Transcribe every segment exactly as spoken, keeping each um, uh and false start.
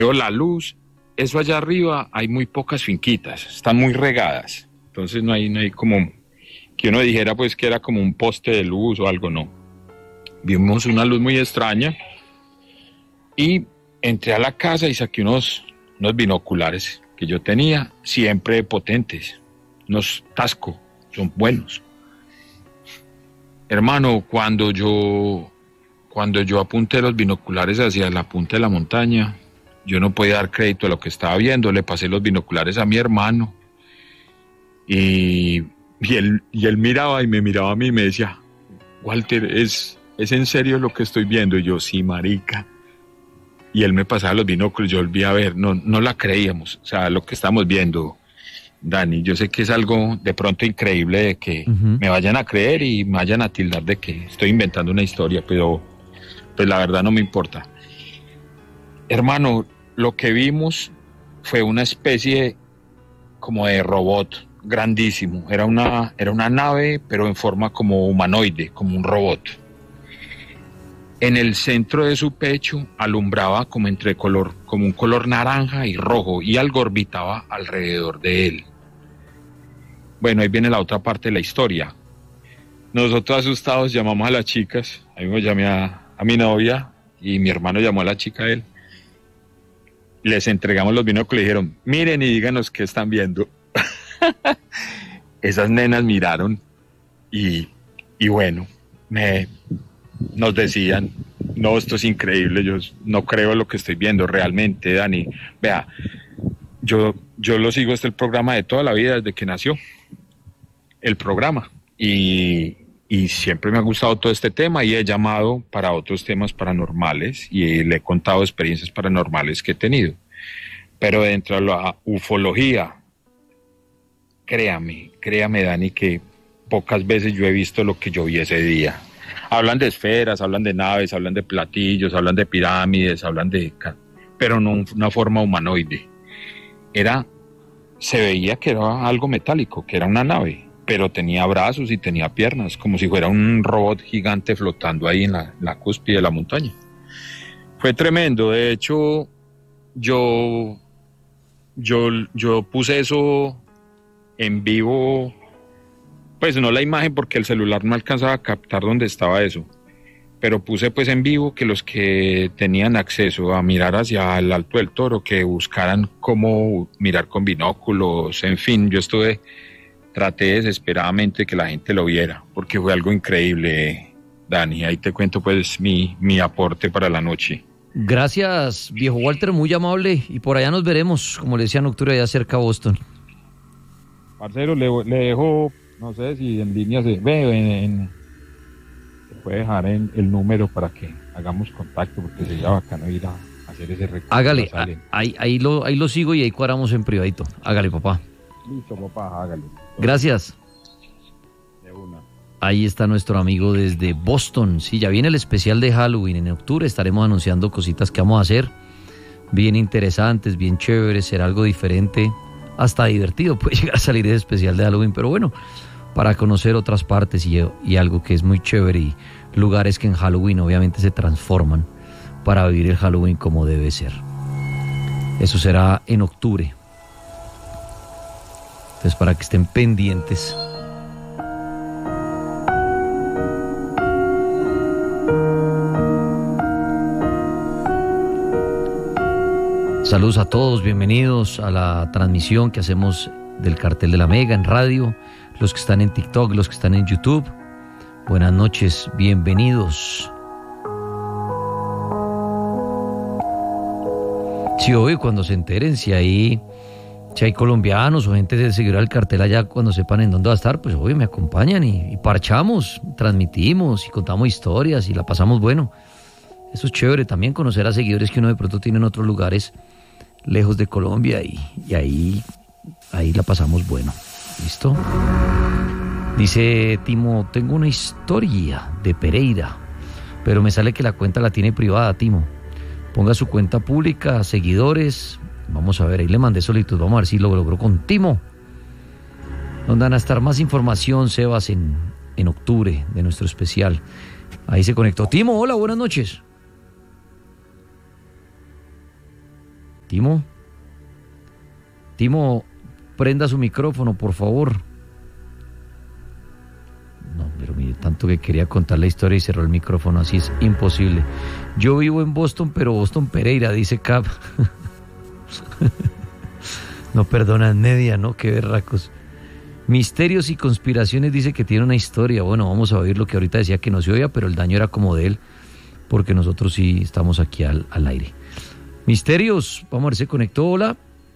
veo la luz, eso allá arriba hay muy pocas finquitas, están muy regadas, entonces no hay, no hay como que uno dijera pues que era como un poste de luz o algo, no. Vimos una luz muy extraña y entré a la casa y saqué unos, unos binoculares que yo tenía, siempre potentes, unos Tasco, son buenos. Hermano, cuando yo, cuando yo apunté los binoculares hacia la punta de la montaña, yo no podía dar crédito a lo que estaba viendo, le pasé los binoculares a mi hermano y, y, él, y él miraba y me miraba a mí y me decía, Walter, ¿es, ¿es en serio lo que estoy viendo? Y yo, sí, marica. Y él me pasaba los binóculos, yo volví a ver, no, no la creíamos, o sea, lo que estamos viendo, Dani, yo sé que es algo de pronto increíble de que uh-huh. me vayan a creer y me vayan a tildar de que estoy inventando una historia, pero pues la verdad no me importa. Hermano, lo que vimos fue una especie como de robot grandísimo, era una, era una nave, pero en forma como humanoide, como un robot. En el centro de su pecho alumbraba como entre color, como un color naranja y rojo, y algo orbitaba alrededor de él. Bueno, ahí viene la otra parte de la historia. Nosotros asustados llamamos a las chicas, ahí me llamé a, a mi novia y mi hermano llamó a la chica de él. Les entregamos los binóculos y dijeron, miren y díganos qué están viendo. Esas nenas miraron y, y bueno, me... nos decían, no, esto es increíble, yo no creo lo que estoy viendo realmente, Dani. Vea, yo, yo lo sigo este el programa de toda la vida, desde que nació el programa, y, y siempre me ha gustado todo este tema y he llamado para otros temas paranormales y le he contado experiencias paranormales que he tenido. Pero dentro de la ufología, créame, créame, Dani, que pocas veces yo he visto lo que yo vi ese día. Hablan de esferas, hablan de naves, hablan de platillos, hablan de pirámides, hablan de... pero no una forma humanoide. Era, se veía que era algo metálico, que era una nave, pero tenía brazos y tenía piernas, como si fuera un robot gigante flotando ahí en la, la cúspide de la montaña. Fue tremendo, de hecho, yo, yo, yo puse eso en vivo... Pues no la imagen porque el celular no alcanzaba a captar dónde estaba eso, pero puse pues en vivo que los que tenían acceso a mirar hacia el Alto del Toro, que buscaran cómo mirar con binóculos, en fin, yo estuve, traté desesperadamente que la gente lo viera, porque fue algo increíble, Dani, ahí te cuento pues mi, mi aporte para la noche. Gracias, viejo Walter, muy amable, y por allá nos veremos, como le decía en octubre, allá cerca a Boston. Parcero, le, le dejo... No sé si en línea se ve, en, en, se puede dejar en el número para que hagamos contacto, porque sería bacano ir a hacer ese recorrido. Hágale, a, ahí, ahí, lo, ahí lo sigo y ahí cuadramos en privadito. Hágale, papá. Listo, papá, hágale. Gracias. De una. Ahí está nuestro amigo desde Boston. Sí, ya viene el especial de Halloween. En octubre estaremos anunciando cositas que vamos a hacer. Bien interesantes, bien chéveres, será algo diferente. Hasta divertido puede llegar a salir ese especial de Halloween, pero bueno, para conocer otras partes y, y algo que es muy chévere y lugares que en Halloween obviamente se transforman para vivir el Halloween como debe ser. Eso será en octubre. Entonces, para que estén pendientes. Saludos a todos, bienvenidos a la transmisión que hacemos del Cartel de la Mega en radio, los que están en TikTok, los que están en YouTube. Buenas noches, bienvenidos. Sí, hoy cuando se enteren si hay, si hay colombianos o gente de seguir al cartel allá, cuando sepan en dónde va a estar, pues hoy me acompañan y, y parchamos, transmitimos y contamos historias y la pasamos bueno. Eso es chévere, también conocer a seguidores que uno de pronto tiene en otros lugares lejos de Colombia y, y ahí, ahí la pasamos bueno. ¿Listo? Dice Timo, tengo una historia de Pereira, pero me sale que la cuenta la tiene privada, Timo. Ponga su cuenta pública, seguidores. Vamos a ver, ahí le mandé solicitud, vamos a ver si lo logró con Timo. Donde van a estar más información, Sebas, en, en octubre de nuestro especial. Ahí se conectó. Timo, hola, buenas noches. Timo, Timo, prenda su micrófono, por favor. No, pero mire, tanto que quería contar la historia y cerró el micrófono, así es imposible. Yo vivo en Boston, pero Boston Pereira, dice Cap. No perdonan media, ¿no? Qué berracos. Misterios y conspiraciones dice que tiene una historia. Bueno, vamos a oír lo que ahorita decía que no se oía, pero el daño era como de él, porque nosotros sí estamos aquí al, al aire. Misterios, vamos a ver, se conectó, hola.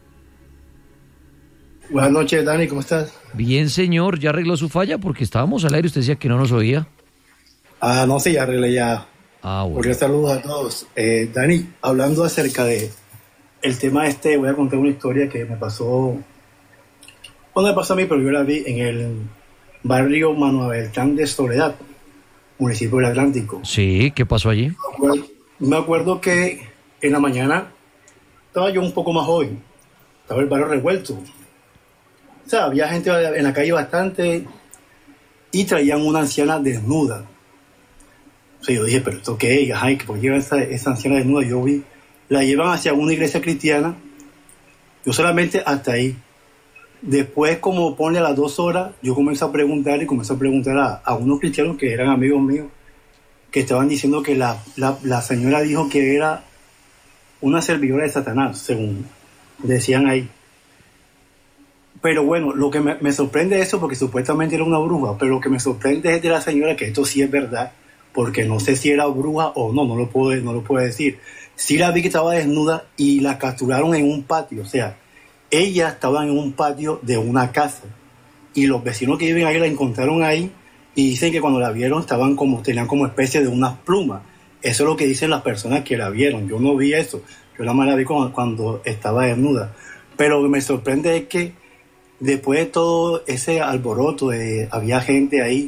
Buenas noches, Dani, ¿cómo estás? Bien, señor, ¿ya arregló su falla? Porque estábamos al aire, usted decía que no nos oía. Ah, no sé, ya arreglé ya. Ah, bueno. Porque saludos a todos. Eh, Dani, hablando acerca de el tema este, voy a contar una historia que me pasó, bueno, me pasó a mí, pero yo la vi en el barrio Manuel Beltrán de Soledad, municipio del Atlántico. Sí, ¿qué pasó allí? Me acuerdo, me acuerdo que en la mañana estaba yo un poco más joven, estaba el barrio revuelto. O sea, había gente en la calle bastante y traían una anciana desnuda. O sea, yo dije, pero ¿esto qué es? Ay, ¿por qué llevan esa, esa anciana desnuda? Yo vi, la llevan hacia una iglesia cristiana. Yo solamente hasta ahí. Después, como pone a las dos horas, yo comencé a preguntar y comencé a preguntar a, a unos cristianos que eran amigos míos, que estaban diciendo que la, la, la señora dijo que era una servidora de Satanás, según decían ahí. Pero bueno, lo que me, me sorprende es eso, porque supuestamente era una bruja, pero lo que me sorprende es de la señora que esto sí es verdad, porque no sé si era bruja o no, no lo puedo, no lo puedo decir. Sí la vi que estaba desnuda y la capturaron en un patio, o sea, ella estaba en un patio de una casa y los vecinos que viven ahí la encontraron ahí y dicen que cuando la vieron estaban como, tenían como especie de unas plumas. Eso es lo que dicen las personas que la vieron. Yo no vi eso, yo nada más la vi cuando, cuando estaba desnuda. Pero lo que me sorprende es que después de todo ese alboroto, de, había gente ahí,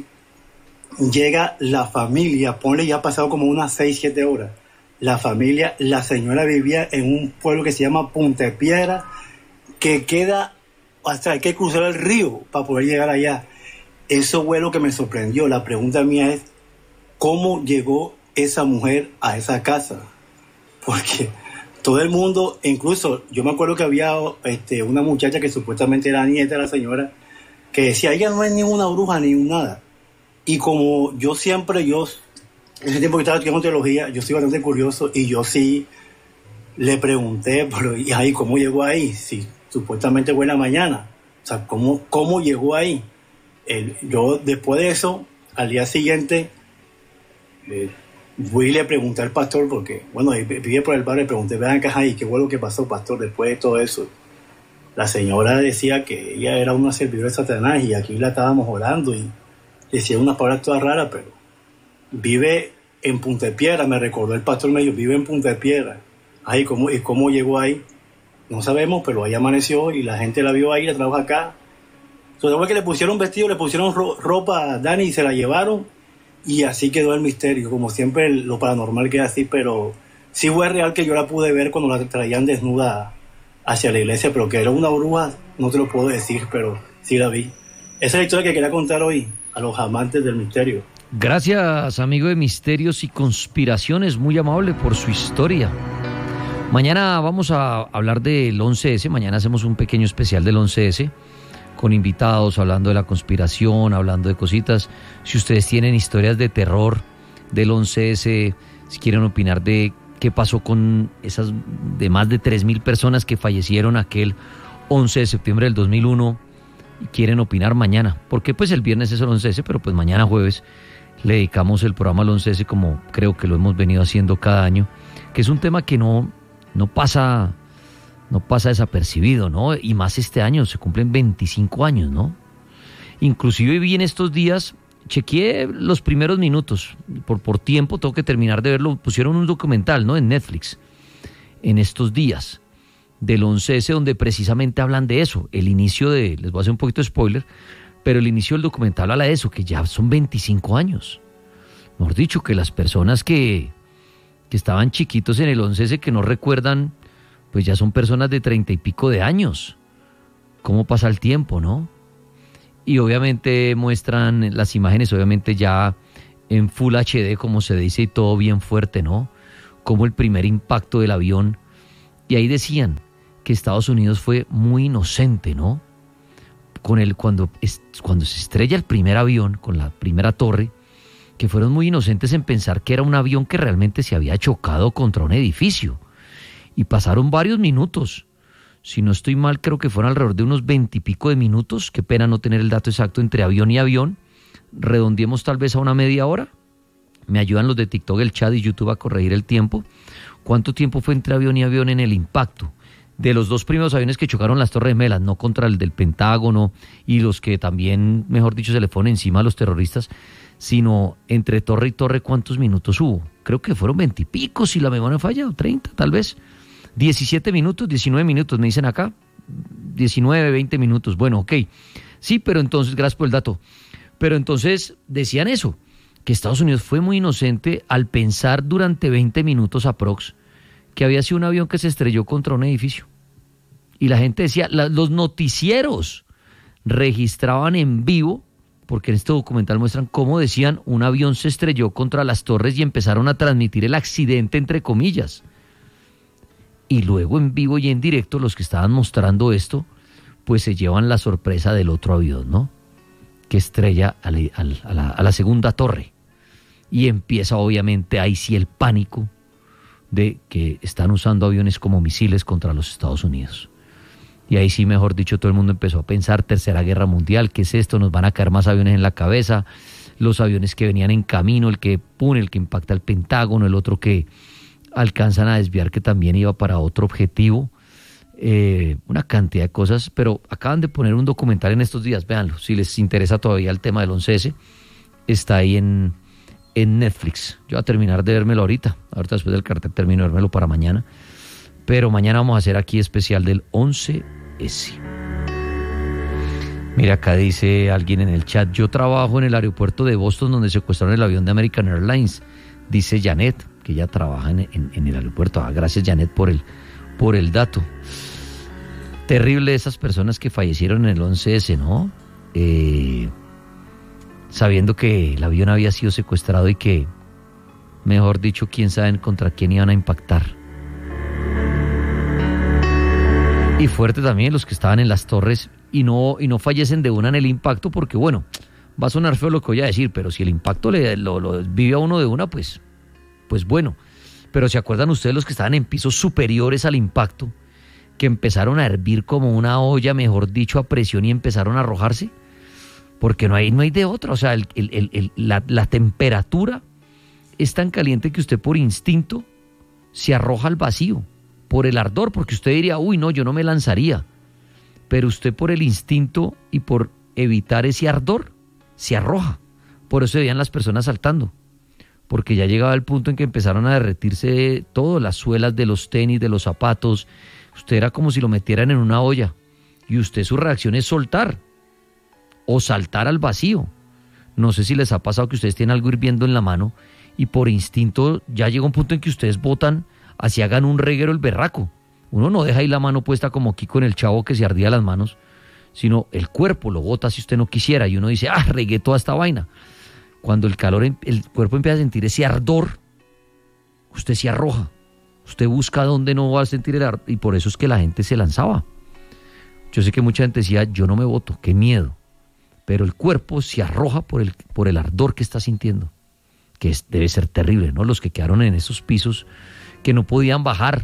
llega la familia, ponle, ya ha pasado como unas seis, siete horas, la familia, la señora vivía en un pueblo que se llama Punta de Piedra, que queda, hasta hay que cruzar el río para poder llegar allá. Eso fue lo que me sorprendió. La pregunta mía es, ¿cómo llegó esa mujer a esa casa? Porque todo el mundo, incluso yo me acuerdo que había este, una muchacha que supuestamente era nieta de la señora, que decía, ella no es ninguna bruja ni nada. Y como yo siempre, yo, en ese tiempo que estaba estudiando teología, yo soy bastante curioso y yo sí le pregunté, pero ¿y ahí cómo llegó ahí? Si supuestamente fue en la mañana. O sea, ¿cómo, cómo llegó ahí? El, yo después de eso, al día siguiente, eh, fui y le pregunté al pastor, porque, bueno, viví por el barrio, le pregunté, vean acá, ¿y qué fue lo que pasó, pastor, después de todo eso? La señora decía que ella era una servidora de Satanás y aquí la estábamos orando y decía unas palabras todas raras, pero vive en Punta de Piedra, me recordó el pastor, me dijo, vive en Punta de Piedra. Ay, ¿cómo, ¿y cómo llegó ahí? No sabemos, pero ahí amaneció y la gente la vio ahí, la trajo acá. Entonces fue que le pusieron vestido, le pusieron ro- ropa a Dani y se la llevaron y así quedó el misterio. Como siempre lo paranormal queda así, pero sí fue real que yo la pude ver cuando la traían desnuda hacia la iglesia, pero que era una bruja, no te lo puedo decir, pero sí la vi. Esa es la historia que quería contar hoy a los amantes del misterio. Gracias, amigo de Misterios y Conspiraciones, muy amable por su historia. Mañana vamos a hablar del once ese, mañana hacemos un pequeño especial del once ese, con invitados, hablando de la conspiración, hablando de cositas. Si ustedes tienen historias de terror del once ese, si quieren opinar de qué pasó con esas de más de tres mil personas que fallecieron aquel once de septiembre del dos mil uno, y quieren opinar mañana, porque pues el viernes es el once ese, pero pues mañana jueves le dedicamos el programa al once ese, como creo que lo hemos venido haciendo cada año, que es un tema que no, no pasa... no pasa desapercibido, ¿no? Y más este año, se cumplen veinticinco años, ¿no? Inclusive vi en estos días, chequeé los primeros minutos, por, por tiempo tengo que terminar de verlo, pusieron un documental, ¿no? En Netflix, en estos días, del once ese, donde precisamente hablan de eso, el inicio de, les voy a hacer un poquito de spoiler, pero el inicio del documental habla de eso, que ya son veinticinco años. Mejor dicho, que las personas que, que estaban chiquitos en el once ese, que no recuerdan, pues ya son personas de treinta y pico de años. ¿Cómo pasa el tiempo, no? Y obviamente muestran las imágenes, obviamente ya en Full H D, como se dice, y todo bien fuerte, ¿no? Como el primer impacto del avión Y ahí decían que Estados Unidos fue muy inocente, ¿no? Con el, cuando, cuando se estrella el primer avión, con la primera torre, que fueron muy inocentes en pensar que era un avión que realmente se había chocado contra un edificio. Y pasaron varios minutos. Si no estoy mal, creo que fueron alrededor de unos veintipico de minutos. Qué pena no tener el dato exacto entre avión y avión. Redondeemos tal vez a una media hora. Me ayudan los de TikTok, el chat y YouTube a corregir el tiempo. ¿Cuánto tiempo fue entre avión y avión en el impacto? De los dos primeros aviones que chocaron las Torres Gemelas, no contra el del Pentágono y los que también, mejor dicho, se le ponen encima a los terroristas, sino entre torre y torre, ¿cuántos minutos hubo? Creo que fueron veintipico, si la memoria falla, o treinta tal vez. diecisiete minutos, diecinueve minutos, me dicen acá. diecinueve, veinte minutos. Bueno, ok. Sí, pero entonces, gracias por el dato. Pero entonces decían eso, que Estados Unidos fue muy inocente al pensar durante veinte minutos aprox que había sido un avión que se estrelló contra un edificio. Y la gente decía, la, los noticieros registraban en vivo, porque en este documental muestran cómo decían, un avión se estrelló contra las torres y empezaron a transmitir el accidente entre comillas. Y luego en vivo y en directo los que estaban mostrando esto, pues se llevan la sorpresa del otro avión, ¿no? Que estrella a la, a la, a la segunda torre. Y empieza obviamente ahí sí el pánico de que están usando aviones como misiles contra los Estados Unidos. Y ahí sí, mejor dicho, todo el mundo empezó a pensar, Tercera Guerra Mundial, ¿qué es esto? Nos van a caer más aviones en la cabeza, los aviones que venían en camino, el que pone, el que impacta el Pentágono, el otro que alcanzan a desviar, que también iba para otro objetivo, eh, una cantidad de cosas, pero acaban de poner un documental en estos días, véanlo, si les interesa todavía el tema del once ese, está ahí en, en Netflix. Yo voy a terminar de vérmelo ahorita, ahorita después del cartel termino de vérmelo para mañana, pero mañana vamos a hacer aquí especial del once ese. Mira, acá dice alguien en el chat, yo trabajo en el aeropuerto de Boston donde secuestraron el avión de American Airlines, dice Janet, que ya trabaja en, en, en el aeropuerto. Ah, gracias Janet por el, por el dato. Terrible esas personas que fallecieron en el once ese, ¿no? Eh, sabiendo que el avión había sido secuestrado y que, mejor dicho, quién sabe contra quién iban a impactar. Y fuerte también los que estaban en las torres y no, y no fallecen de una en el impacto, porque bueno, va a sonar feo lo que voy a decir, pero si el impacto le, lo, lo vive a uno de una, pues, pues bueno. Pero ¿se acuerdan ustedes los que estaban en pisos superiores al impacto, que empezaron a hervir como una olla, mejor dicho, a presión y empezaron a arrojarse? Porque no hay, no hay de otra, o sea, el, el, el, el, la, la temperatura es tan caliente que usted por instinto se arroja al vacío. Por el ardor, porque usted diría, uy, no, yo no me lanzaría. Pero usted por el instinto y por evitar ese ardor, se arroja. Por eso se veían las personas saltando. Porque ya llegaba el punto en que empezaron a derretirse todo, las suelas de los tenis, de los zapatos. Usted era como si lo metieran en una olla. Y usted su reacción es soltar. O saltar al vacío. No sé si les ha pasado que ustedes tienen algo hirviendo en la mano y por instinto ya llega un punto en que ustedes botan, así hagan un reguero el berraco. Uno no deja ahí la mano puesta como aquí con el chavo que se ardía las manos, sino el cuerpo lo bota si usted no quisiera y uno dice, ah, regué toda esta vaina. Cuando el calor, el cuerpo empieza a sentir ese ardor, usted se arroja, usted busca dónde no va a sentir el ardor y por eso es que la gente se lanzaba. Yo sé que mucha gente decía, yo no me boto, qué miedo, pero el cuerpo se arroja por el, por el ardor que está sintiendo, que es, debe ser terrible, ¿no? Los que quedaron en esos pisos que no podían bajar,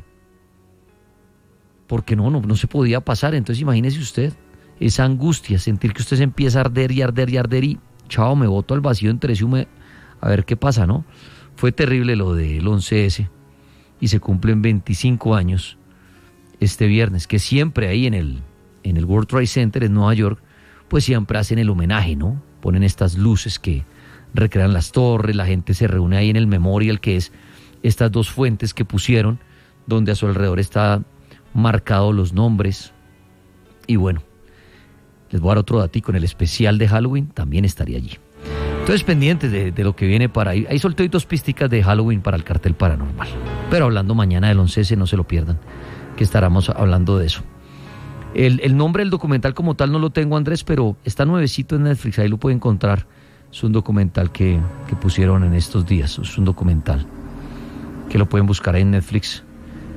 porque no, no, no se podía pasar. Entonces imagínese usted esa angustia, sentir que usted se empieza a arder y arder y arder y chao, me boto al vacío entre sí, a ver qué pasa, ¿no? Fue terrible lo del once ese y se cumplen veinticinco años este viernes, que siempre ahí en el, en el World Trade Center en Nueva York, pues siempre hacen el homenaje, ¿no? Ponen estas luces que recrean las torres, la gente se reúne ahí en el memorial, que es estas dos fuentes que pusieron, donde a su alrededor está marcados los nombres. Y bueno, les voy a dar otro datico, en el especial de Halloween también estaría allí. Entonces pendientes de, de lo que viene para ahí. Hay soltaditos pisticas de Halloween para el cartel paranormal. Pero hablando mañana del once ese, no se lo pierdan, que estaremos hablando de eso. El, el nombre del documental como tal no lo tengo, Andrés, pero está nuevecito en Netflix, ahí lo puede encontrar. Es un documental que, que pusieron en estos días, es un documental que lo pueden buscar ahí en Netflix.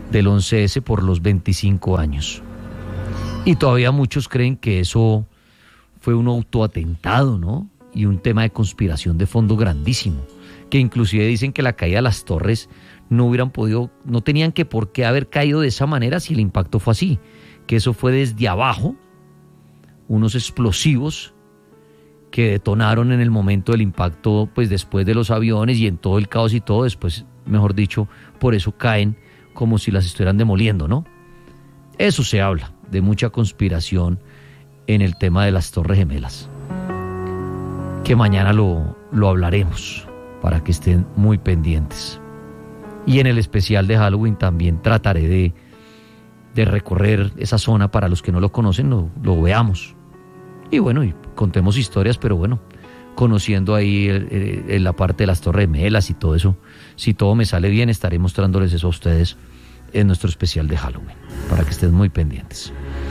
del once ese por los veinticinco años. Y todavía muchos creen que eso fue un autoatentado, ¿no? Y un tema de conspiración de fondo grandísimo, que inclusive dicen que la caída de las torres no hubieran podido, no tenían que por qué haber caído de esa manera si el impacto fue así, que eso fue desde abajo, unos explosivos que detonaron en el momento del impacto, pues después de los aviones y en todo el caos y todo, después, mejor dicho, por eso caen como si las estuvieran demoliendo, ¿no? Eso se habla, de mucha conspiración en el tema de las Torres Gemelas, que mañana lo, lo hablaremos, para que estén muy pendientes. Y en el especial de Halloween también trataré de, de recorrer esa zona para los que no lo conocen, lo, lo veamos. Y bueno, y contemos historias, pero bueno, conociendo ahí el, el, el, la parte de las Torres Gemelas y todo eso, si todo me sale bien, estaré mostrándoles eso a ustedes en nuestro especial de Halloween, para que estén muy pendientes.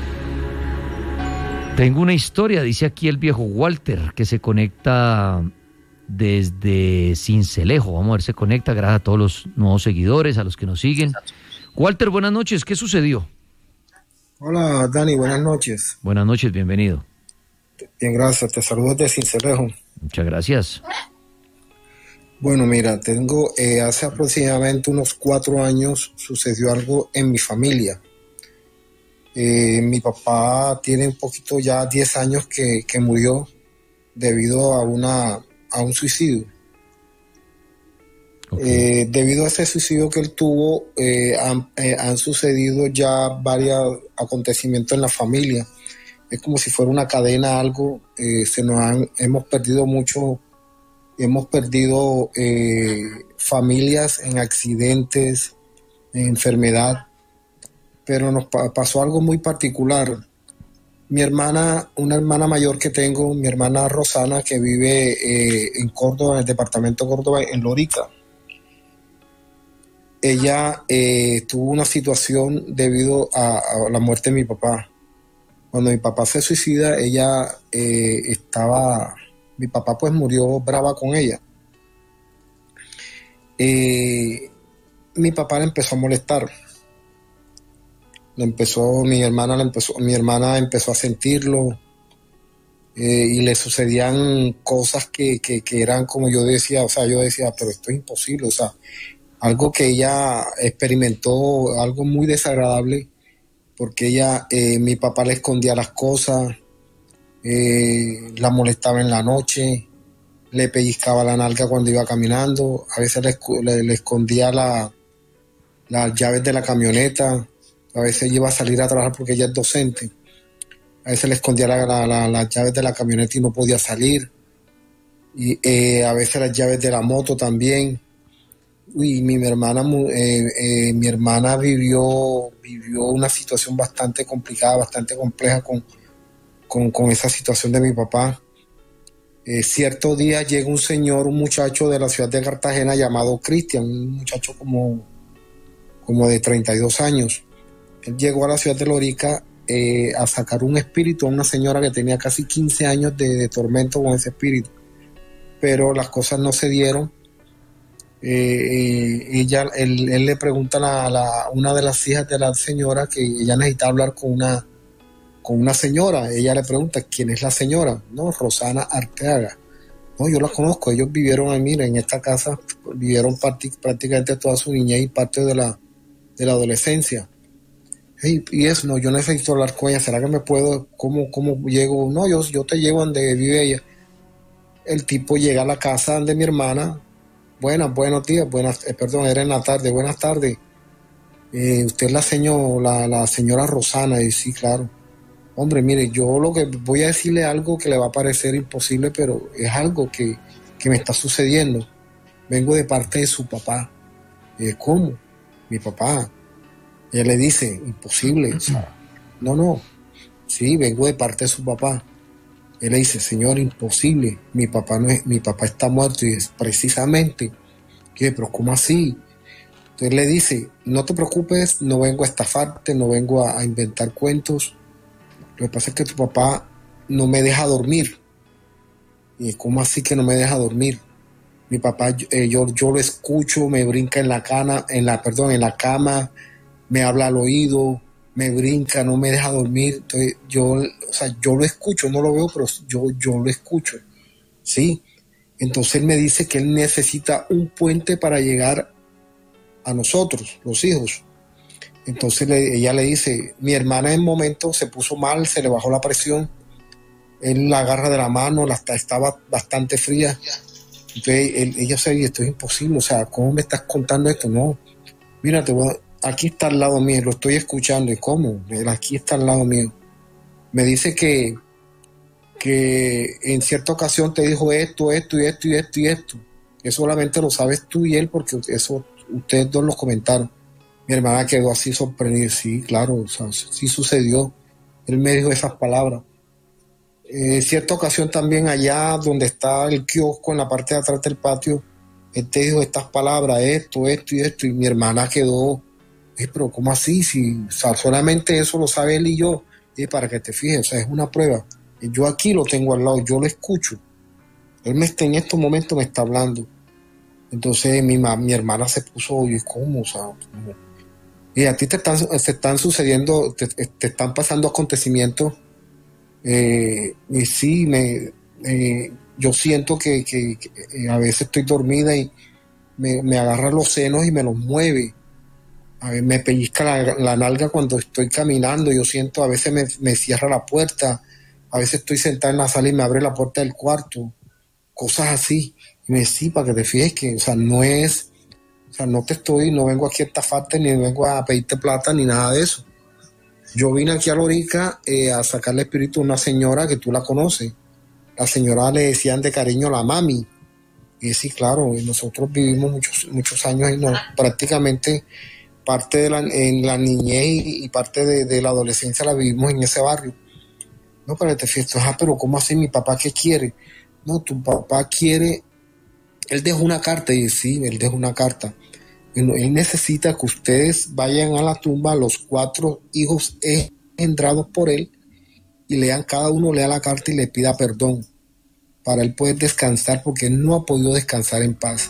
Tengo una historia, dice aquí el viejo Walter, que se conecta desde Sincelejo. Vamos a ver, se conecta, gracias a todos los nuevos seguidores, a los que nos siguen. Walter, buenas noches, ¿qué sucedió? Hola, Dani, buenas noches. Buenas noches, bienvenido. Bien, gracias, te saludo desde Sincelejo. Muchas gracias. Bueno, mira, tengo, eh, hace aproximadamente unos cuatro años sucedió algo en mi familia. Eh, mi papá tiene un poquito ya diez años que, que murió debido a, una, a un suicidio. Okay. Eh, debido a ese suicidio que él tuvo, eh, han, eh, han sucedido ya varios acontecimientos en la familia. Es como si fuera una cadena, algo, eh, se nos han, hemos perdido mucho, hemos perdido eh, familias en accidentes, en enfermedad, pero nos pa- pasó algo muy particular. Mi hermana, una hermana mayor que tengo, mi hermana Rosana, que vive eh, en Córdoba, en el departamento de Córdoba, en Lorica, ella eh, tuvo una situación debido a, a la muerte de mi papá. Cuando mi papá se suicida, ella eh, estaba, mi papá pues murió brava con ella. Eh, mi papá le empezó a molestar. Le empezó, mi hermana le empezó, mi hermana empezó a sentirlo eh, y le sucedían cosas que, que, que eran como yo decía, o sea, yo decía, pero esto es imposible, o sea, algo que ella experimentó, algo muy desagradable. Porque ella, eh, mi papá le escondía las cosas, eh, la molestaba en la noche, le pellizcaba la nalga cuando iba caminando, a veces le, le, le escondía la, las llaves de la camioneta, a veces ella iba a salir a trabajar porque ella es docente, a veces le escondía la, la, la, las llaves de la camioneta y no podía salir, y eh, a veces las llaves de la moto también. Uy, mi, mi hermana, eh, eh, mi hermana vivió, vivió una situación bastante complicada, bastante compleja con, con, con esa situación de mi papá. Eh, cierto día llega un señor, un muchacho de la ciudad de Cartagena llamado Cristian, un muchacho como, como de treinta y dos años. Él llegó a la ciudad de Lorica eh, a sacar un espíritu a una señora que tenía casi quince años de, de tormento con ese espíritu. Pero las cosas no se dieron. Eh, ella, él, él le pregunta a la, la, una de las hijas de la señora que ella necesita hablar con una, con una señora. Ella le pregunta, ¿quién es la señora? No, Rosana Arteaga. No, yo la conozco, ellos vivieron ahí, mira, en esta casa, vivieron prácticamente toda su niñez y parte de la, de la adolescencia. Hey, y eso, no, yo necesito hablar con ella, ¿será que me puedo, cómo, cómo llego? No, yo, yo te llevo donde vive ella. El tipo llega a la casa de mi hermana. Buenas, buenos días, buenas, eh, perdón, era en la tarde, buenas tardes. Eh, usted es la, señor, la, la señora Rosana, y sí, claro. Hombre, mire, yo lo que voy a decirle algo que le va a parecer imposible, pero es algo que, que me está sucediendo. Vengo de parte de su papá. Eh, ¿Cómo? Mi papá. Ella le dice, imposible. O sea, no, no. Sí, vengo de parte de su papá. Él le dice, señor, imposible, mi papá no es, mi papá está muerto. Y es precisamente, ¿qué? Pero ¿cómo así? Entonces le dice, no te preocupes, no vengo a estafarte, no vengo a, a inventar cuentos. Lo que pasa es que tu papá no me deja dormir. Y ¿cómo así que no me deja dormir? Mi papá, eh, yo, yo lo escucho, me brinca en la cama, en la, perdón, en la cama, me habla al oído, me brinca, no me deja dormir. Entonces yo, o sea, yo lo escucho, no lo veo, pero yo, yo lo escucho, ¿sí? Entonces él me dice que él necesita un puente para llegar a nosotros, los hijos. Entonces le, ella le dice, mi hermana en un momento se puso mal, se le bajó la presión, él la agarra de la mano, la, estaba bastante fría. Entonces él, ella se dice, esto es imposible, o sea, ¿cómo me estás contando esto? No, mira, te voy a, aquí está al lado mío, lo estoy escuchando. ¿Y cómo? Él aquí está al lado mío. Me dice que, que en cierta ocasión te dijo esto, esto y esto y esto y esto. Eso solamente lo sabes tú y él porque eso ustedes dos lo comentaron. Mi hermana quedó así sorprendida. Sí, claro, o sea, sí sucedió. Él me dijo esas palabras. En cierta ocasión también allá donde está el kiosco en la parte de atrás del patio, él te dijo estas palabras, esto, esto y esto, y mi hermana quedó, eh, pero ¿cómo así? Si, o sea, solamente eso lo sabe él y yo, y para que te fijes, o sea, es una prueba. Yo aquí lo tengo al lado, yo lo escucho. Él me está, en estos momentos me está hablando. Entonces mi, mi hermana se puso, oye, ¿cómo? O sea, ¿cómo? Y a ti te están, te están sucediendo, te, te están pasando acontecimientos. Eh, y sí, me, eh, yo siento que, que, que a veces estoy dormida y me, me agarra los senos y me los mueve. A veces me pellizca la, la nalga cuando estoy caminando. Yo siento, a veces me, me cierra la puerta. A veces estoy sentada en la sala y me abre la puerta del cuarto. Cosas así. Y me dice, sí, para que te fijes que, o sea, no es, o sea, no te estoy, no vengo aquí a estafarte, ni vengo a pedirte plata, ni nada de eso. Yo vine aquí a Lorica eh, a sacarle espíritu a una señora que tú la conoces. La señora le decían de cariño la mami. Y sí, claro, nosotros vivimos muchos, muchos años y no, prácticamente parte de la, en la niñez y, y parte de, de la adolescencia la vivimos en ese barrio. No, pero te fiestas, ah, pero ¿cómo así? ¿Mi papá qué quiere? No, tu papá quiere, él dejó una carta, y sí, él dejó una carta. Él necesita que ustedes vayan a la tumba, los cuatro hijos engendrados por él, y lean, cada uno lea la carta y le pida perdón, para él poder descansar, porque él no ha podido descansar en paz.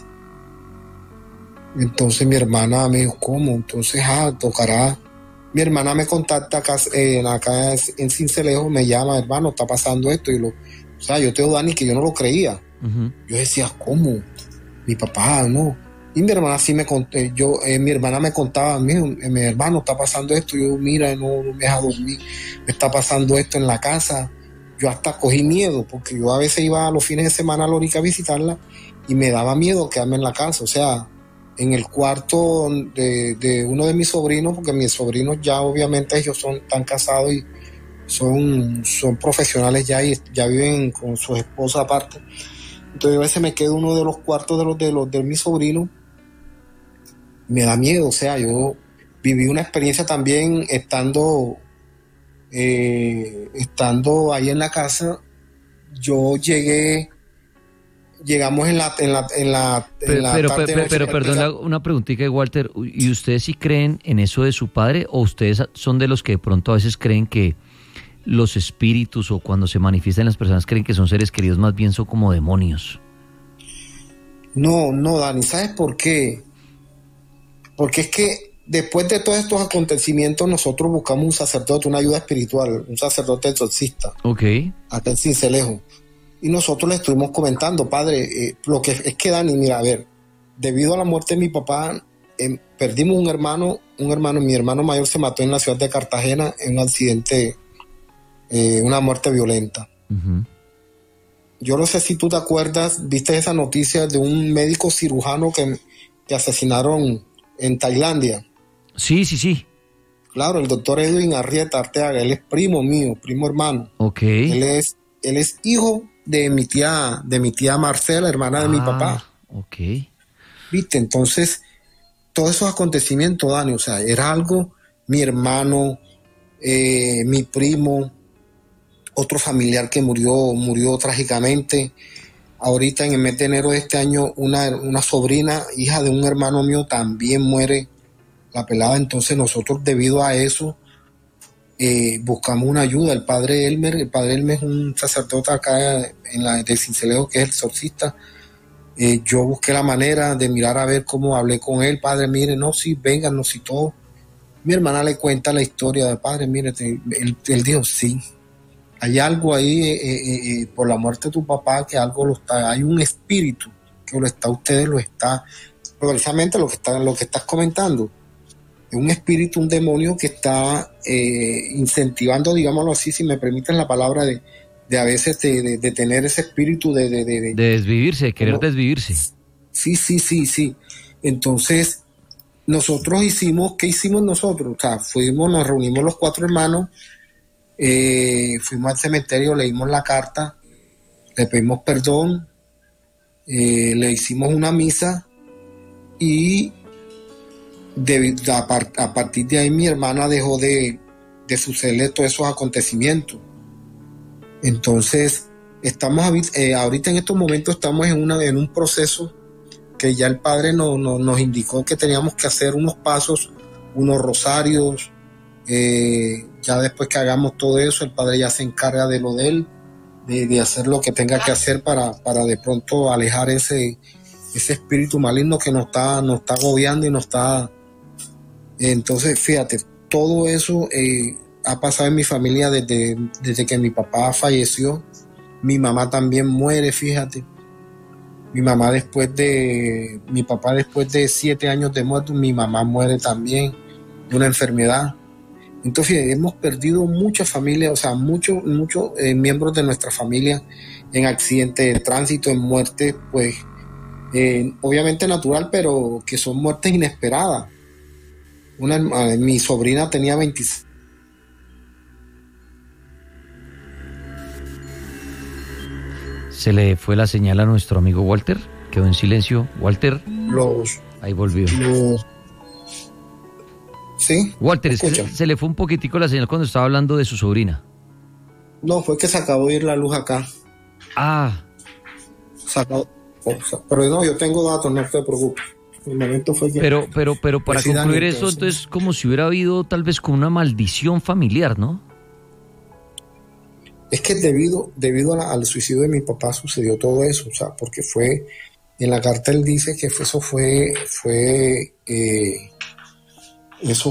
Entonces mi hermana me dijo, ¿cómo? Entonces, ah, tocará. Mi hermana me contacta acá, eh, acá en Sincelejo, me llama, hermano, está pasando esto, y lo, o sea, yo te digo, Dani, que yo no lo creía. Uh-huh. Yo decía, ¿cómo? Mi papá, no. Y mi hermana sí me conté, yo, eh, mi hermana me contaba, mi, eh, mi hermano, está pasando esto, yo, mira, no, no me deja dormir, me está pasando esto en la casa. Yo hasta cogí miedo, porque yo a veces iba a los fines de semana a Lorica a visitarla, y me daba miedo quedarme en la casa, o sea, en el cuarto de, de uno de mis sobrinos, porque mis sobrinos ya obviamente ellos son, están casados y son, son profesionales ya, y ya viven con sus esposas aparte. Entonces a veces me quedo uno de los cuartos de los de los de mis sobrinos. Me da miedo, o sea, yo viví una experiencia también estando eh, estando ahí en la casa. Yo llegué, llegamos en la en la en la, pero, en la pero, tarde pero, pero perdón, una preguntita, Walter, ¿y ustedes sí creen en eso de su padre, o ustedes son de los que de pronto a veces creen que los espíritus, o cuando se manifiestan las personas, creen que son seres queridos, más bien son como demonios? No, no, Dani, ¿sabes por qué? Porque es que después de todos estos acontecimientos nosotros buscamos un sacerdote, una ayuda espiritual, un sacerdote exorcista. Ok. Acá en Sincelejo. Y nosotros le estuvimos comentando, padre, eh, lo que es que Dani, mira, a ver, debido a la muerte de mi papá, eh, perdimos un hermano, un hermano, mi hermano mayor se mató en la ciudad de Cartagena en un accidente, eh, una muerte violenta. Uh-huh. Yo no sé si tú te acuerdas, viste esa noticia de un médico cirujano que, que asesinaron en Tailandia. Sí, sí, sí. Claro, el doctor Edwin Arrieta Arteaga, él es primo mío, primo hermano. Ok. Él es, él es hijo de mi tía, de mi tía Marcela, hermana ah, de mi papá. Ok. Viste, entonces, todos esos acontecimientos, Dani, o sea, era algo, mi hermano, eh, mi primo, otro familiar que murió, murió trágicamente. Ahorita en el mes de enero de este año, una, una sobrina, hija de un hermano mío, también muere, la pelada. Entonces nosotros, debido a eso, eh, buscamos una ayuda. El padre Elmer, el padre Elmer es un sacerdote acá en la del Sincelejo, que es el exorcista. Eh, yo busqué la manera de mirar a ver cómo hablé con él. Padre, mire, no, sí, vénganos y todo. Mi hermana le cuenta la historia del padre, mire, te, él, él dijo, sí, hay algo ahí eh, eh, eh, por la muerte de tu papá, que algo lo está, hay un espíritu que lo está, ustedes lo está, precisamente lo que está, lo que estás comentando, es un espíritu, un demonio que está eh, incentivando, digámoslo así, si me permiten la palabra, de, de a veces de, de, de tener ese espíritu de... De, de, de, de desvivirse, de querer como, desvivirse. Sí, sí, sí, sí. Entonces, nosotros hicimos, ¿qué hicimos nosotros? O sea, fuimos, nos reunimos los cuatro hermanos, eh, fuimos al cementerio, leímos la carta, le pedimos perdón, eh, le hicimos una misa y de, a, par, a partir de ahí mi hermana dejó de, de sucederle todos esos acontecimientos. Entonces, estamos eh, ahorita en estos momentos estamos en, una, en un proceso que ya el padre no, no, nos indicó que teníamos que hacer unos pasos, unos rosarios, eh, ya después que hagamos todo eso, el padre ya se encarga de lo de él, de, de hacer lo que tenga que hacer para, para de pronto alejar ese, ese espíritu maligno que nos está, nos está agobiando y nos está... Entonces, fíjate, todo eso eh, ha pasado en mi familia desde, desde que mi papá falleció. Mi mamá también muere, fíjate. Mi mamá después de, mi papá después de siete años de muerto, mi mamá muere también de una enfermedad. Entonces hemos perdido muchas familias, o sea, muchos muchos eh, miembros de nuestra familia en accidentes de tránsito, en muerte, pues eh, obviamente natural, pero que son muertes inesperadas. Una, mi sobrina tenía veintiséis. Se le fue la señal a nuestro amigo Walter, quedó en silencio. Walter, los, ahí volvió. Los, ¿sí? Walter, es que se, se le fue un poquitico la señal cuando estaba hablando de su sobrina. No, fue que se acabó de ir la luz acá. Ah. Se acabó, pero no, yo tengo datos, no te preocupes. El momento fue que... Pero, pero, pero para pues concluir sí, eso, entonces, como si hubiera habido tal vez como una maldición familiar, ¿no? Es que debido, debido a la, al suicidio de mi papá sucedió todo eso, o sea, porque fue, en la carta él dice que eso fue, fue, eh, eso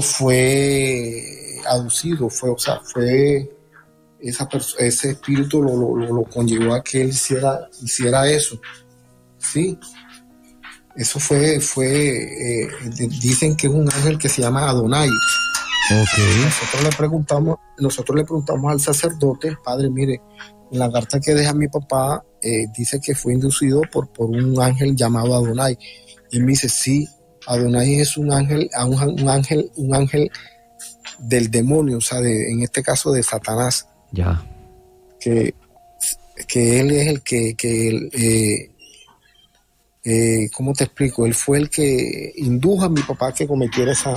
fue aducido, fue, o sea, fue, esa ese espíritu lo, lo, lo conllevó a que él hiciera, hiciera eso, ¿sí? Eso fue, fue, eh, dicen que es un ángel que se llama Adonai. Okay. Nosotros le preguntamos, nosotros le preguntamos al sacerdote, padre, mire, en la carta que deja mi papá eh, dice que fue inducido por, por un ángel llamado Adonai. Y él me dice, sí, Adonai es un ángel, un, un ángel, un ángel del demonio, o sea, de, en este caso de Satanás. Ya. Que, que él es el que, que él, eh, eh, ¿cómo te explico? Él fue el que indujo a mi papá a que cometiera esa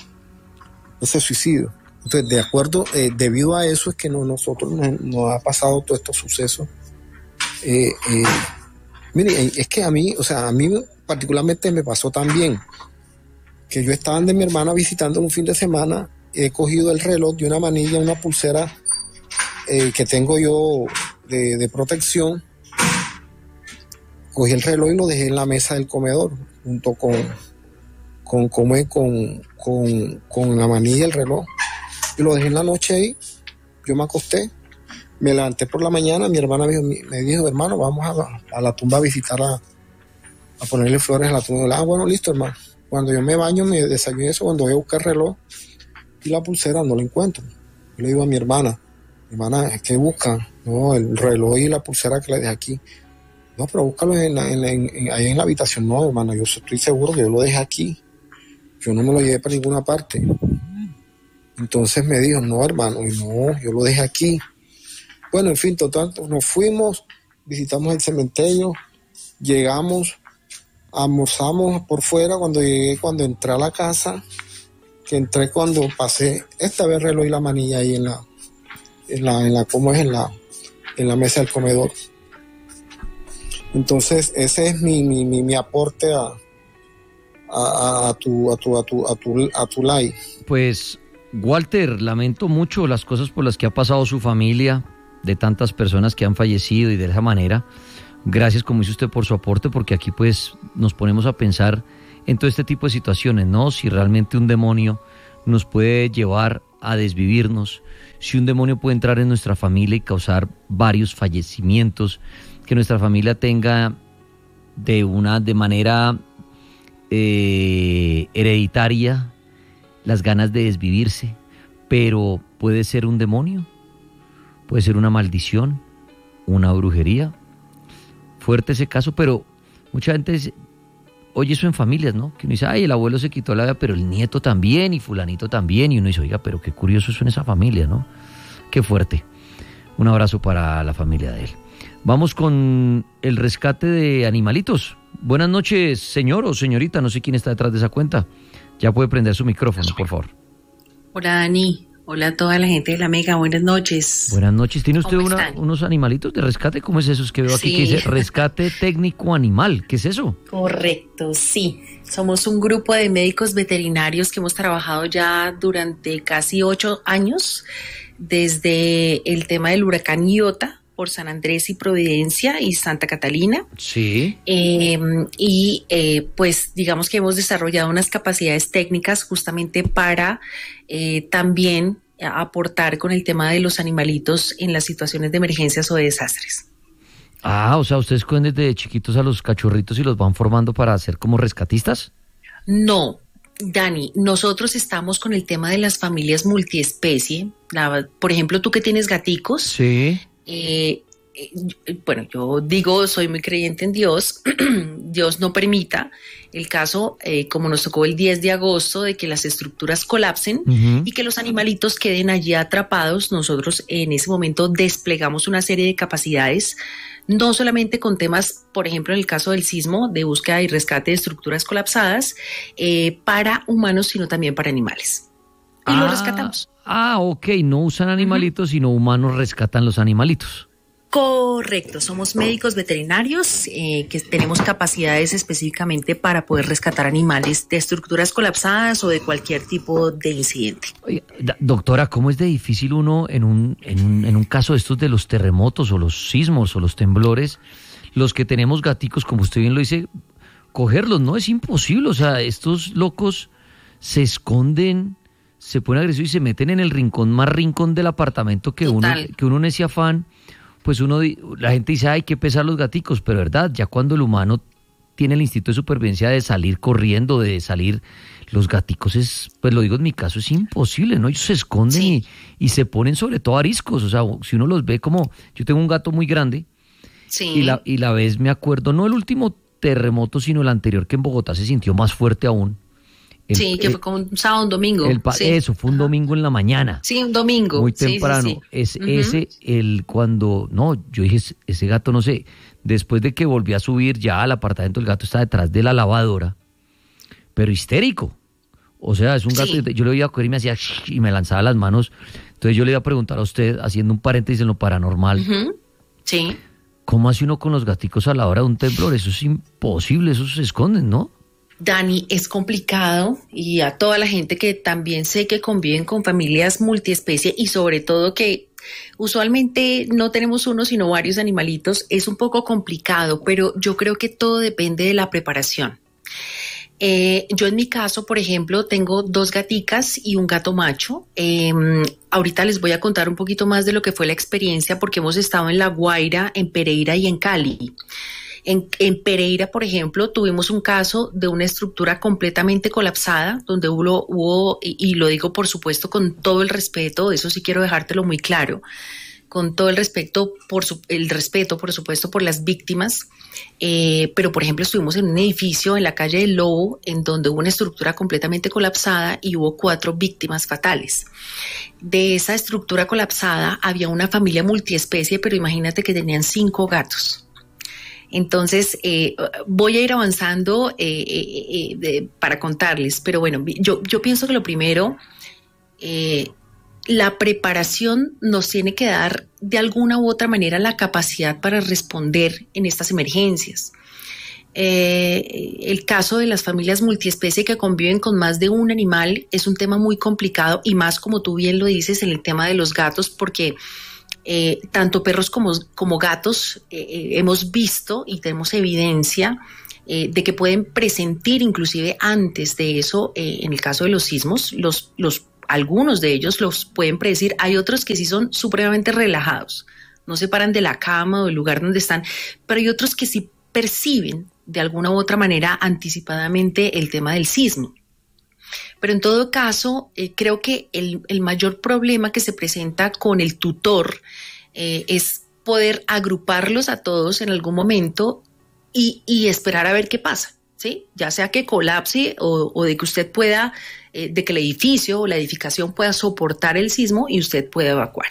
ese suicidio. Entonces, de acuerdo, eh, debido a eso es que no, nosotros nos, nos ha pasado todos estos sucesos. Eh, eh, mire, es que a mí, o sea, a mí particularmente me pasó también que yo estaba de mi hermana visitando un fin de semana, he cogido el reloj de una manilla, una pulsera eh, que tengo yo de, de protección, cogí el reloj y lo dejé en la mesa del comedor, junto con con comer con, con, con la manilla del reloj, y lo dejé en la noche ahí. Yo me acosté, me levanté por la mañana, mi hermana me dijo, me dijo hermano, vamos a la, a la tumba a visitar, a, a ponerle flores a la tumba. Ah, bueno, listo, hermano. Cuando yo me baño, me desayuno eso, cuando voy a buscar el reloj y la pulsera, no la encuentro. Yo le digo a mi hermana, hermana, ¿qué buscan? No, el reloj y la pulsera que le dejé aquí. No, pero búscalo en la, en la, en, en, ahí en la habitación. No, hermano, yo estoy seguro que yo lo dejé aquí. Yo no me lo llevé para ninguna parte. Entonces me dijo, no, hermano, y no, yo lo dejé aquí. Bueno, en fin, total, nos fuimos, visitamos el cementerio, llegamos, almorzamos por fuera. Cuando llegué, cuando entré a la casa, que entré cuando pasé esta vez el reloj y la manilla ahí en la, en la, en la, ¿cómo es? En la, en la mesa del comedor. Entonces, ese es mi, mi, mi, mi aporte a A, a tu a tu a tu a tu a tu live. Pues Walter, lamento mucho las cosas por las que ha pasado su familia, de tantas personas que han fallecido y de esa manera. Gracias, como dice usted, por su aporte, porque aquí pues nos ponemos a pensar en todo este tipo de situaciones, ¿no? Si realmente un demonio nos puede llevar a desvivirnos, si un demonio puede entrar en nuestra familia y causar varios fallecimientos, que nuestra familia tenga de una de manera eh, hereditaria las ganas de desvivirse, pero puede ser un demonio, puede ser una maldición, una brujería. Fuerte ese caso, pero mucha gente dice, oye eso en familias, ¿no? Que uno dice, ay, el abuelo se quitó la vida, pero el nieto también, y fulanito también, y uno dice, oiga, pero qué curioso eso en esa familia, ¿no? Qué fuerte. Un abrazo para la familia de él. Vamos con el rescate de animalitos. Buenas noches, señor o señorita, no sé quién está detrás de esa cuenta. Ya puede prender su micrófono, por favor. Hola, Dani. Hola a toda la gente de la Mega, buenas noches. Buenas noches. ¿Tiene usted una, unos animalitos de rescate? ¿Cómo es eso? Es que veo aquí sí. Que dice rescate técnico animal. ¿Qué es eso? Correcto, sí. Somos un grupo de médicos veterinarios que hemos trabajado ya durante casi ocho años, desde el tema del huracán Iota, por San Andrés y Providencia y Santa Catalina. Sí. Eh, y eh, pues digamos que hemos desarrollado unas capacidades técnicas justamente para eh, también aportar con el tema de los animalitos en las situaciones de emergencias o de desastres. Ah, o sea, ¿ustedes cogen desde chiquitos a los cachorritos y los van formando para ser como rescatistas? No, Dani, nosotros estamos con el tema de las familias multiespecie. La, por ejemplo, tú que tienes gaticos. Sí. Eh, eh, bueno, yo digo, soy muy creyente en Dios. Dios no permita el caso, eh, como nos tocó el diez de agosto, de que las estructuras colapsen uh-huh. y que los animalitos queden allí atrapados. Nosotros en ese momento desplegamos una serie de capacidades, no solamente con temas, por ejemplo, en el caso del sismo, de búsqueda y rescate de estructuras colapsadas, eh, para humanos, sino también para animales. Y ah, los rescatamos. Ah, ok, no usan animalitos, uh-huh. sino humanos rescatan los animalitos. Correcto, somos médicos veterinarios eh, que tenemos capacidades específicamente para poder rescatar animales de estructuras colapsadas o de cualquier tipo de incidente. Oye, doctora, ¿cómo es de difícil uno en un, en un, en un caso de estos de los terremotos o los sismos o los temblores, los que tenemos gaticos, como usted bien lo dice, cogerlos? No, es imposible, o sea, estos locos se esconden, se ponen agresivos y se meten en el rincón más rincón del apartamento que uno, que uno en ese afán. Pues uno, la gente dice, ay, qué pesar los gaticos, pero verdad, ya cuando el humano tiene el instinto de supervivencia de salir corriendo, de salir, los gaticos es, pues lo digo en mi caso, es imposible, ¿no? Ellos se esconden sí. y, y se ponen sobre todo ariscos, o sea, si uno los ve como, yo tengo un gato muy grande, sí. y, la, y la vez me acuerdo, no el último terremoto, sino el anterior, que en Bogotá se sintió más fuerte aún. El, sí, que fue como un sábado, un domingo. El, sí. Eso, fue un domingo en la mañana. Sí, un domingo. Muy temprano. Sí, sí, sí. Es uh-huh. ese, el cuando, no, yo dije, ese gato, no sé, después de que volví a subir ya al apartamento, el gato está detrás de la lavadora, pero histérico. O sea, es un gato, sí. yo lo iba a coger y me hacía, y me lanzaba las manos. Entonces yo le iba a preguntar a usted, haciendo un paréntesis en lo paranormal. Uh-huh. Sí. ¿Cómo hace uno con los gaticos a la hora de un temblor? Eso es imposible, esos se esconden, ¿no? Dani, es complicado, y a toda la gente que también sé que conviven con familias multiespecie y sobre todo que usualmente no tenemos uno sino varios animalitos, es un poco complicado, pero yo creo que todo depende de la preparación. Eh, yo en mi caso, por ejemplo, tengo dos gaticas y un gato macho. Eh, ahorita les voy a contar un poquito más de lo que fue la experiencia porque hemos estado en La Guaira, en Pereira y en Cali. En, en Pereira, por ejemplo, tuvimos un caso de una estructura completamente colapsada, donde hubo, hubo y, y lo digo por supuesto con todo el respeto, eso sí quiero dejártelo muy claro, con todo el respeto, por su, el respeto, por supuesto, por las víctimas, eh, pero por ejemplo estuvimos en un edificio en la calle del Lobo, en donde hubo una estructura completamente colapsada y hubo cuatro víctimas fatales. De esa estructura colapsada había una familia multiespecie, pero imagínate que tenían cinco gatos. Entonces, eh, voy a ir avanzando eh, eh, eh, de, para contarles, pero bueno, yo, yo pienso que lo primero, eh, la preparación nos tiene que dar de alguna u otra manera la capacidad para responder en estas emergencias. Eh, el caso de las familias multiespecie que conviven con más de un animal es un tema muy complicado y más como tú bien lo dices en el tema de los gatos, porque Eh, tanto perros como, como gatos eh, eh, hemos visto y tenemos evidencia eh, de que pueden presentir inclusive antes de eso, eh, en el caso de los sismos, los, los, algunos de ellos los pueden predecir, hay otros que sí son supremamente relajados, no se paran de la cama o del lugar donde están, pero hay otros que sí perciben de alguna u otra manera anticipadamente el tema del sismo. Pero en todo caso, eh, creo que el, el mayor problema que se presenta con el tutor eh, es poder agruparlos a todos en algún momento y, y esperar a ver qué pasa, ¿sí? Ya sea que colapse o, o de que usted pueda, eh, de que el edificio o la edificación pueda soportar el sismo y usted pueda evacuar.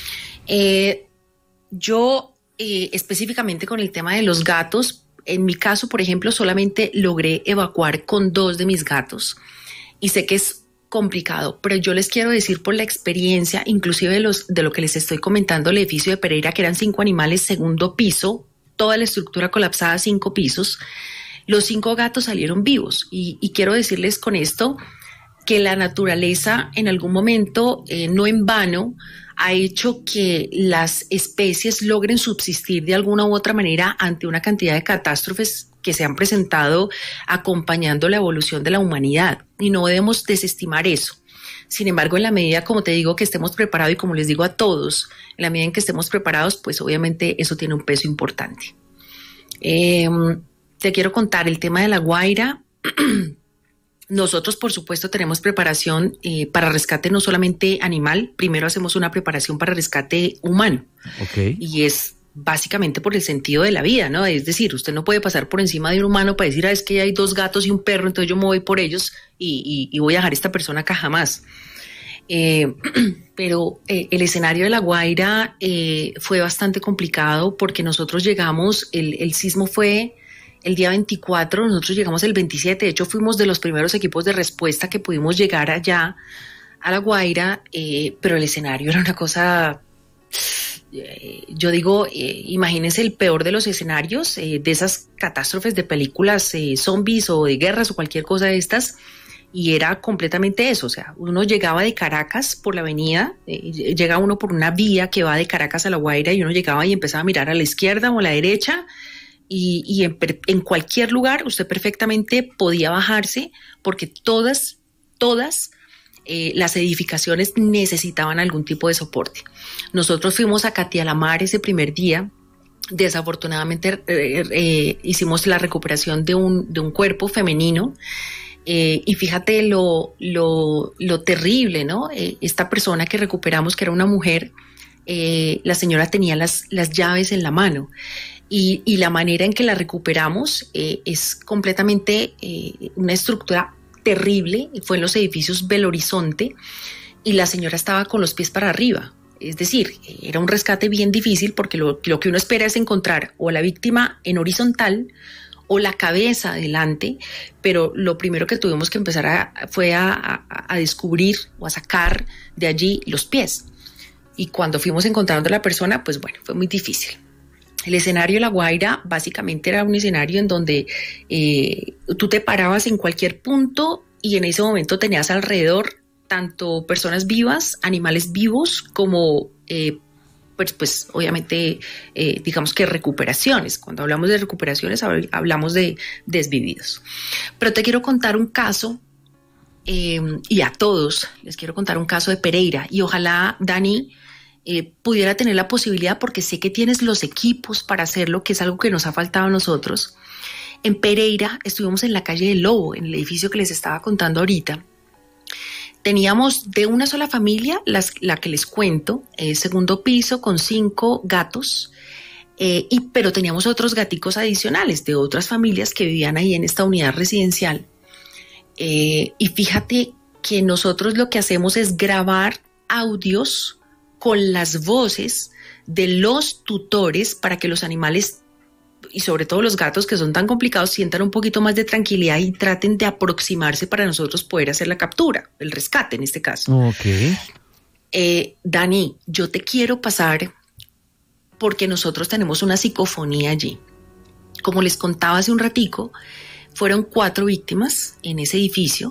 Eh, yo, eh, específicamente con el tema de los gatos, en mi caso, por ejemplo, solamente logré evacuar con dos de mis gatos. Y sé que es complicado, pero yo les quiero decir por la experiencia, inclusive de, los, de lo que les estoy comentando, el edificio de Pereira, que eran cinco animales, segundo piso, toda la estructura colapsada, cinco pisos, los cinco gatos salieron vivos. Y, y quiero decirles con esto que la naturaleza en algún momento, eh, no en vano, ha hecho que las especies logren subsistir de alguna u otra manera ante una cantidad de catástrofes que se han presentado acompañando la evolución de la humanidad, y no debemos desestimar eso. Sin embargo, en la medida, como te digo, que estemos preparados, y como les digo a todos, en la medida en que estemos preparados, pues obviamente eso tiene un peso importante. Eh, te quiero contar el tema de La Guaira. Nosotros, por supuesto, tenemos preparación eh, para rescate no solamente animal, primero hacemos una preparación para rescate humano. Okay. Y es básicamente por el sentido de la vida, ¿no? Es decir, usted no puede pasar por encima de un humano para decir, ah, es que hay dos gatos y un perro, entonces yo me voy por ellos y, y, y voy a dejar a esta persona acá jamás. Eh, pero eh, el escenario de La Guaira eh, fue bastante complicado porque nosotros llegamos, el, el sismo fue el día veinticuatro, nosotros llegamos el veintisiete, de hecho fuimos de los primeros equipos de respuesta que pudimos llegar allá a La Guaira, eh, pero el escenario era una cosa, eh, yo digo, eh, imagínense el peor de los escenarios, eh, de esas catástrofes de películas eh, zombies o de guerras o cualquier cosa de estas, y era completamente eso, o sea, uno llegaba de Caracas por la avenida, eh, llega uno por una vía que va de Caracas a La Guaira y uno llegaba y empezaba a mirar a la izquierda o a la derecha, y, y en, en cualquier lugar usted perfectamente podía bajarse porque todas, todas eh, las edificaciones necesitaban algún tipo de soporte. Nosotros fuimos a Catialamar ese primer día. Desafortunadamente eh, eh, hicimos la recuperación de un, de un cuerpo femenino. Eh, y fíjate lo, lo, lo terrible, ¿no? Eh, esta persona que recuperamos, que era una mujer, eh, la señora tenía las, las llaves en la mano. Y, y la manera en que la recuperamos eh, es completamente eh, una estructura terrible. Fue en los edificios Belo Horizonte y la señora estaba con los pies para arriba. Es decir, era un rescate bien difícil porque lo, lo que uno espera es encontrar o a la víctima en horizontal o la cabeza adelante, pero lo primero que tuvimos que empezar a, fue a, a, a descubrir o a sacar de allí los pies. Y cuando fuimos encontrando a la persona, pues bueno, fue muy difícil. El escenario de La Guaira básicamente era un escenario en donde eh, tú te parabas en cualquier punto y en ese momento tenías alrededor tanto personas vivas, animales vivos, como eh, pues, pues obviamente eh, digamos que recuperaciones. Cuando hablamos de recuperaciones hablamos de desvividos. Pero te quiero contar un caso eh, y a todos les quiero contar un caso de Pereira y ojalá, Dani, Eh, pudiera tener la posibilidad, porque sé que tienes los equipos para hacerlo, que es algo que nos ha faltado a nosotros. En Pereira estuvimos en la calle del Lobo, en el edificio que les estaba contando ahorita. Teníamos de una sola familia, las, la que les cuento, eh, segundo piso con cinco gatos, eh, y, pero teníamos otros gaticos adicionales de otras familias que vivían ahí en esta unidad residencial. Eh, y fíjate que nosotros lo que hacemos es grabar audios con las voces de los tutores para que los animales y sobre todo los gatos, que son tan complicados, sientan un poquito más de tranquilidad y traten de aproximarse para nosotros poder hacer la captura, el rescate en este caso. Ok. Eh, Dani, yo te quiero pasar porque nosotros tenemos una psicofonía allí. Como les contaba hace un ratico, fueron cuatro víctimas en ese edificio,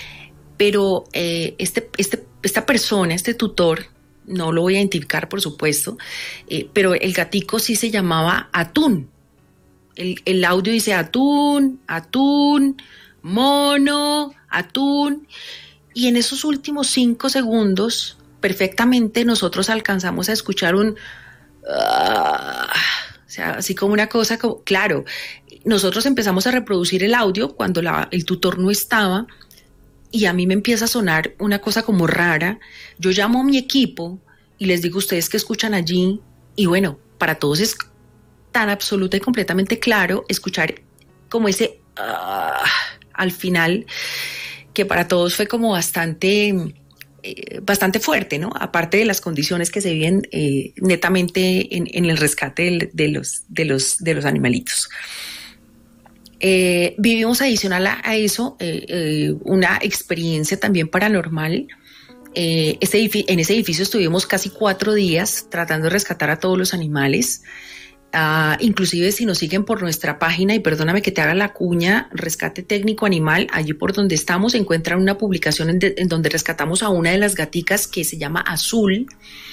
pero eh, este, este, esta persona, este tutor, no lo voy a identificar, por supuesto, eh, pero el gatico sí se llamaba Atún. El, el audio dice atún, atún, mono, atún. Y en esos últimos cinco segundos, perfectamente nosotros alcanzamos a escuchar un... Uh, o sea, así como una cosa, como, claro, nosotros empezamos a reproducir el audio cuando la, el tutor no estaba y a mí me empieza a sonar una cosa como rara. Yo llamo a mi equipo y les digo, ustedes que escuchan allí, y bueno, para todos es tan absoluta y completamente claro escuchar como ese uh, al final, que para todos fue como bastante... Eh, bastante fuerte, ¿no? Aparte de las condiciones que se viven eh, netamente en, en el rescate de, de, los, de, los, de los animalitos. Eh, vivimos adicional a, a eso eh, eh, una experiencia también paranormal. Eh, este edificio, en ese edificio estuvimos casi cuatro días tratando de rescatar a todos los animales. Uh, inclusive si nos siguen por nuestra página, y perdóname que te haga la cuña, Rescate Técnico Animal, allí por donde estamos encuentran una publicación en, de, en donde rescatamos a una de las gaticas que se llama Azul,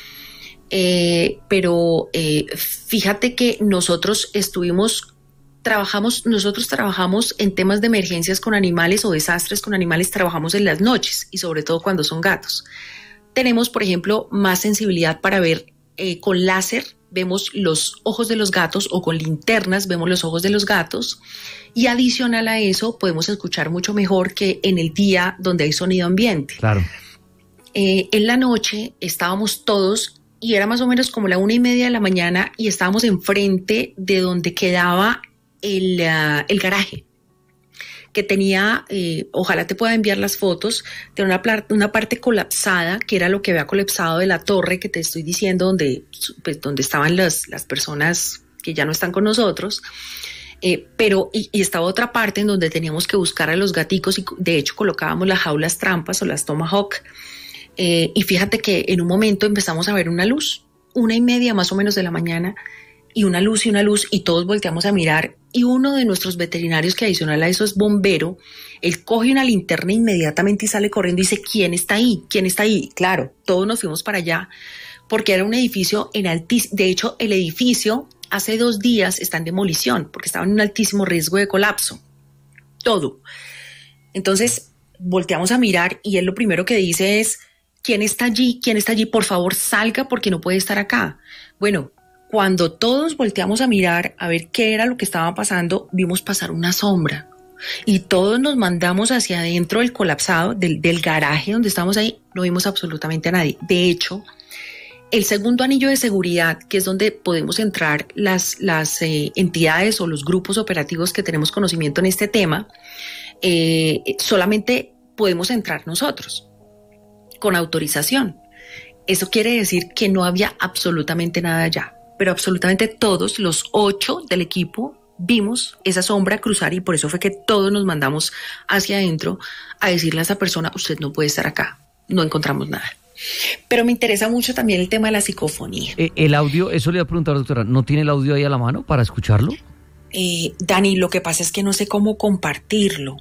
eh, pero eh, fíjate que nosotros estuvimos, trabajamos, nosotros trabajamos en temas de emergencias con animales o desastres con animales, trabajamos en las noches y sobre todo cuando son gatos. Tenemos, por ejemplo, más sensibilidad para ver eh, con láser, vemos los ojos de los gatos, o con linternas vemos los ojos de los gatos, y adicional a eso podemos escuchar mucho mejor que en el día donde hay sonido ambiente. Claro. Eh, en la noche estábamos todos y era más o menos como la una y media de la mañana y estábamos enfrente de donde quedaba el, uh, el garaje, que tenía, eh, ojalá te pueda enviar las fotos, de una, una parte colapsada, que era lo que había colapsado de la torre que te estoy diciendo, donde, pues, donde estaban las, las personas que ya no están con nosotros, eh, pero y, y estaba otra parte en donde teníamos que buscar a los gaticos y de hecho colocábamos las jaulas trampas o las Tomahawk, eh, y fíjate que en un momento empezamos a ver una luz, una y media más o menos de la mañana, y una luz y una luz, y todos volteamos a mirar, y uno de nuestros veterinarios, que adicional a eso es bombero, él coge una linterna inmediatamente y sale corriendo y dice, ¿quién está ahí? ¿Quién está ahí? Claro, todos nos fuimos para allá, porque era un edificio en altísimo, de hecho el edificio hace dos días está en demolición, porque estaba en un altísimo riesgo de colapso, todo. Entonces volteamos a mirar y él lo primero que dice es, ¿quién está allí? ¿Quién está allí? Por favor salga porque no puede estar acá. Bueno, cuando todos volteamos a mirar a ver qué era lo que estaba pasando, vimos pasar una sombra y todos nos mandamos hacia adentro del colapsado, del, del garaje donde estamos ahí, no vimos absolutamente a nadie. De hecho, el segundo anillo de seguridad, que es donde podemos entrar las, las eh, entidades o los grupos operativos que tenemos conocimiento en este tema, eh, solamente podemos entrar nosotros con autorización. Eso quiere decir que no había absolutamente nada allá. Pero absolutamente todos, los ocho del equipo, vimos esa sombra cruzar y por eso fue que todos nos mandamos hacia adentro a decirle a esa persona, usted no puede estar acá, no encontramos nada. Pero me interesa mucho también el tema de la psicofonía. Eh, el audio, eso le iba a preguntar, doctora, ¿no tiene el audio ahí a la mano para escucharlo? Eh, Dani, lo que pasa es que no sé cómo compartirlo.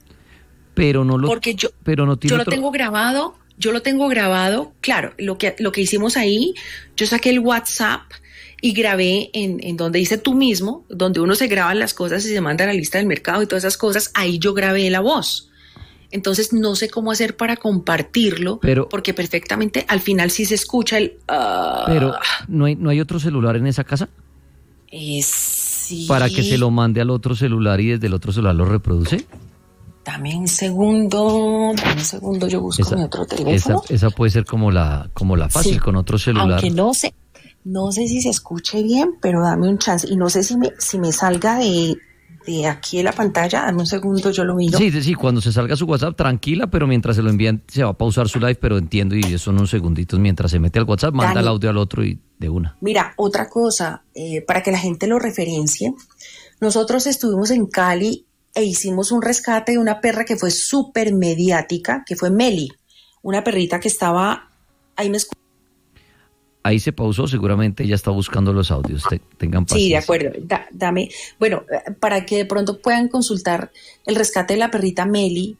Pero no lo, porque yo, pero no tiene yo otro... lo tengo grabado, yo lo tengo grabado, claro, lo que, lo que hicimos ahí, yo saqué el WhatsApp y grabé en, en donde dice tú mismo, donde uno se graba las cosas y se manda a la lista del mercado y todas esas cosas, ahí yo grabé la voz. Entonces no sé cómo hacer para compartirlo, pero, porque perfectamente al final sí se escucha el... Uh, pero ¿no hay, ¿no hay otro celular en esa casa? Eh, sí. Para que se lo mande al otro celular y desde el otro celular lo reproduce. Dame un segundo, dame un segundo, yo busco esa, mi otro teléfono. Esa, esa puede ser como la, como la fácil, sí, con otro celular. Aunque no sé. No sé si se escuche bien, pero dame un chance. Y no sé si me, si me salga de, de aquí de la pantalla. Dame un segundo, yo lo miro. Sí, sí, cuando se salga su WhatsApp, tranquila, pero mientras se lo envían, se va a pausar su live, pero entiendo, y son unos segunditos. Mientras se mete al WhatsApp, manda Dani, el audio al otro y de una. Mira, otra cosa, eh, para que la gente lo referencie. Nosotros estuvimos en Cali e hicimos un rescate de una perra que fue súper mediática, que fue Meli. Una perrita que estaba... Ahí me escuché. Ahí se pausó, seguramente ella está buscando los audios, Te, tengan paciencia. Sí, de acuerdo, da, dame, bueno, para que de pronto puedan consultar el rescate de la perrita Meli.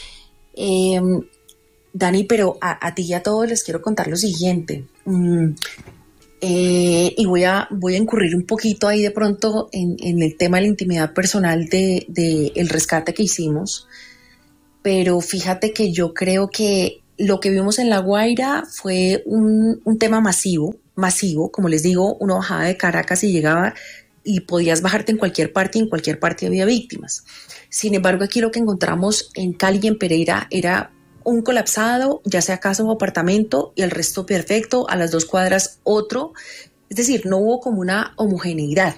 Eh, Dani, pero a, a ti y a todos les quiero contar lo siguiente. Mm, Eh, y voy a, voy a incurrir un poquito ahí de pronto en, en el tema de la intimidad personal de, de el rescate que hicimos, pero fíjate que yo creo que lo que vimos en La Guaira fue un, un tema masivo, masivo, como les digo, uno bajaba de Caracas y llegaba y podías bajarte en cualquier parte y en cualquier parte había víctimas. Sin embargo, aquí lo que encontramos en Cali y en Pereira era un colapsado, ya sea casa o apartamento, y el resto perfecto, a las dos cuadras otro. Es decir, no hubo como una homogeneidad.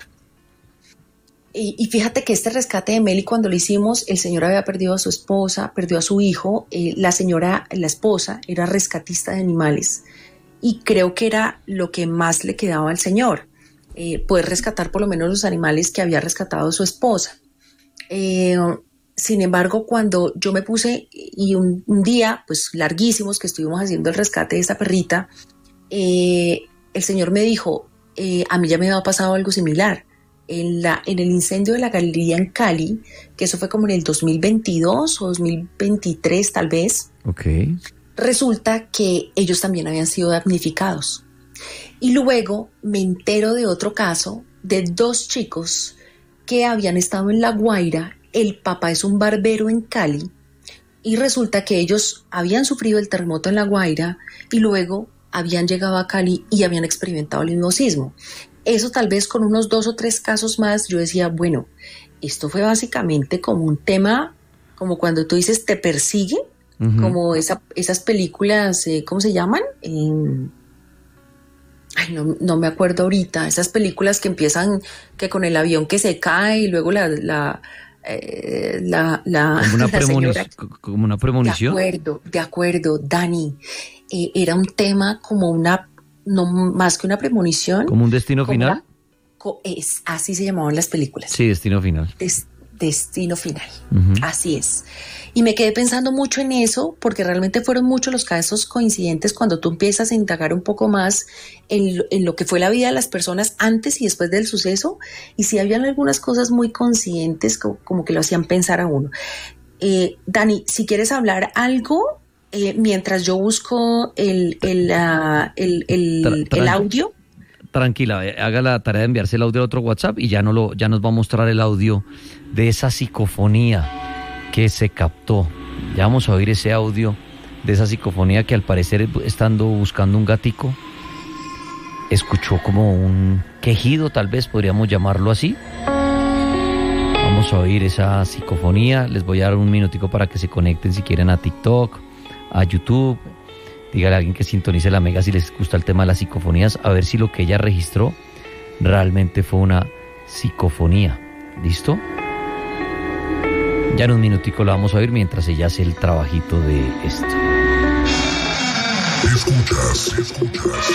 Y, y fíjate que este rescate de Meli, cuando lo hicimos, el señor había perdido a su esposa, perdió a su hijo, eh, la señora, la esposa, era rescatista de animales, y creo que era lo que más le quedaba al señor, eh, poder rescatar por lo menos los animales que había rescatado su esposa. Eh, Sin embargo, cuando yo me puse, y un, un día, pues larguísimos, que estuvimos haciendo el rescate de esta perrita, eh, el señor me dijo, eh, a mí ya me había pasado algo similar. En, la, en el incendio de la galería en Cali, que eso fue como en el dos mil veintidós o dos mil veintitrés tal vez, okay. Resulta que ellos también habían sido damnificados. Y luego me entero de otro caso de dos chicos que habían estado en La Guaira. El papá es un barbero en Cali y resulta que ellos habían sufrido el terremoto en La Guaira y luego habían llegado a Cali y habían experimentado el mismo sismo. Eso tal vez con unos dos o tres casos más yo decía, bueno, esto fue básicamente como un tema, como cuando tú dices te persigue, uh-huh. como esa, esas películas, eh, ¿cómo se llaman? Eh, Ay, no, no me acuerdo ahorita, esas películas que empiezan que con el avión que se cae y luego la... la Eh, la, la, como, una la señora, como una premonición. De acuerdo, de acuerdo, Dani. Eh, era un tema como una, no más que una premonición. ¿Como un destino final? Una, co, es, así se llamaban las películas. Sí, destino final. Des, destino final, uh-huh. Así es. Y me quedé pensando mucho en eso, porque realmente fueron muchos los casos coincidentes cuando tú empiezas a indagar un poco más en, en lo que fue la vida de las personas antes y después del suceso, y sí habían algunas cosas muy coincidentes como, como que lo hacían pensar a uno. Eh, Dani, si quieres hablar algo, eh, mientras yo busco el, el, uh, el, el, el audio. Tranquila, haga la tarea de enviarse el audio a otro WhatsApp y ya, no lo, ya nos va a mostrar el audio de esa psicofonía que se captó. Ya vamos a oír ese audio de esa psicofonía que al parecer, estando buscando un gatico, escuchó como un quejido, tal vez podríamos llamarlo así. Vamos a oír esa psicofonía. Les voy a dar un minutico para que se conecten si quieren a TikTok, a YouTube. Dígale a alguien que sintonice la Mega si les gusta el tema de las psicofonías, a ver si lo que ella registró realmente fue una psicofonía. ¿Listo? Ya en un minutico la vamos a oír mientras ella hace el trabajito de esto. Escuchas, escuchas.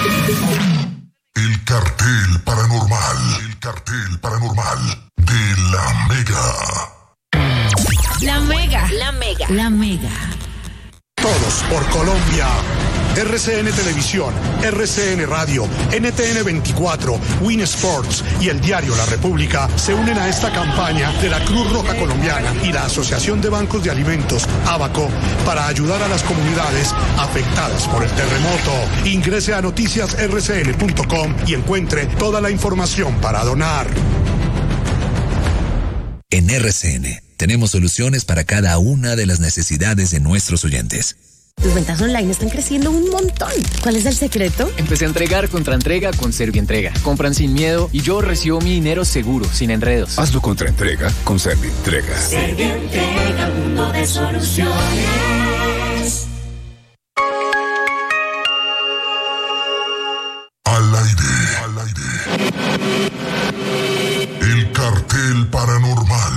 El cartel paranormal, el cartel paranormal de la Mega. La Mega, la Mega, la Mega. Todos por Colombia. R C N Televisión, R C N Radio, N T N veinticuatro, Win Sports y el diario La República se unen a esta campaña de la Cruz Roja Colombiana y la Asociación de Bancos de Alimentos, ABACO, para ayudar a las comunidades afectadas por el terremoto. Ingrese a noticias erre ce ene punto com y encuentre toda la información para donar. En R C N tenemos soluciones para cada una de las necesidades de nuestros oyentes. Tus ventas online están creciendo un montón. ¿Cuál es el secreto? Empecé a entregar contra entrega con Servientrega. Compran sin miedo y yo recibo mi dinero seguro, sin enredos. Hazlo contra entrega con Servientrega. Servientrega, mundo de soluciones. Al aire, al aire. El cartel paranormal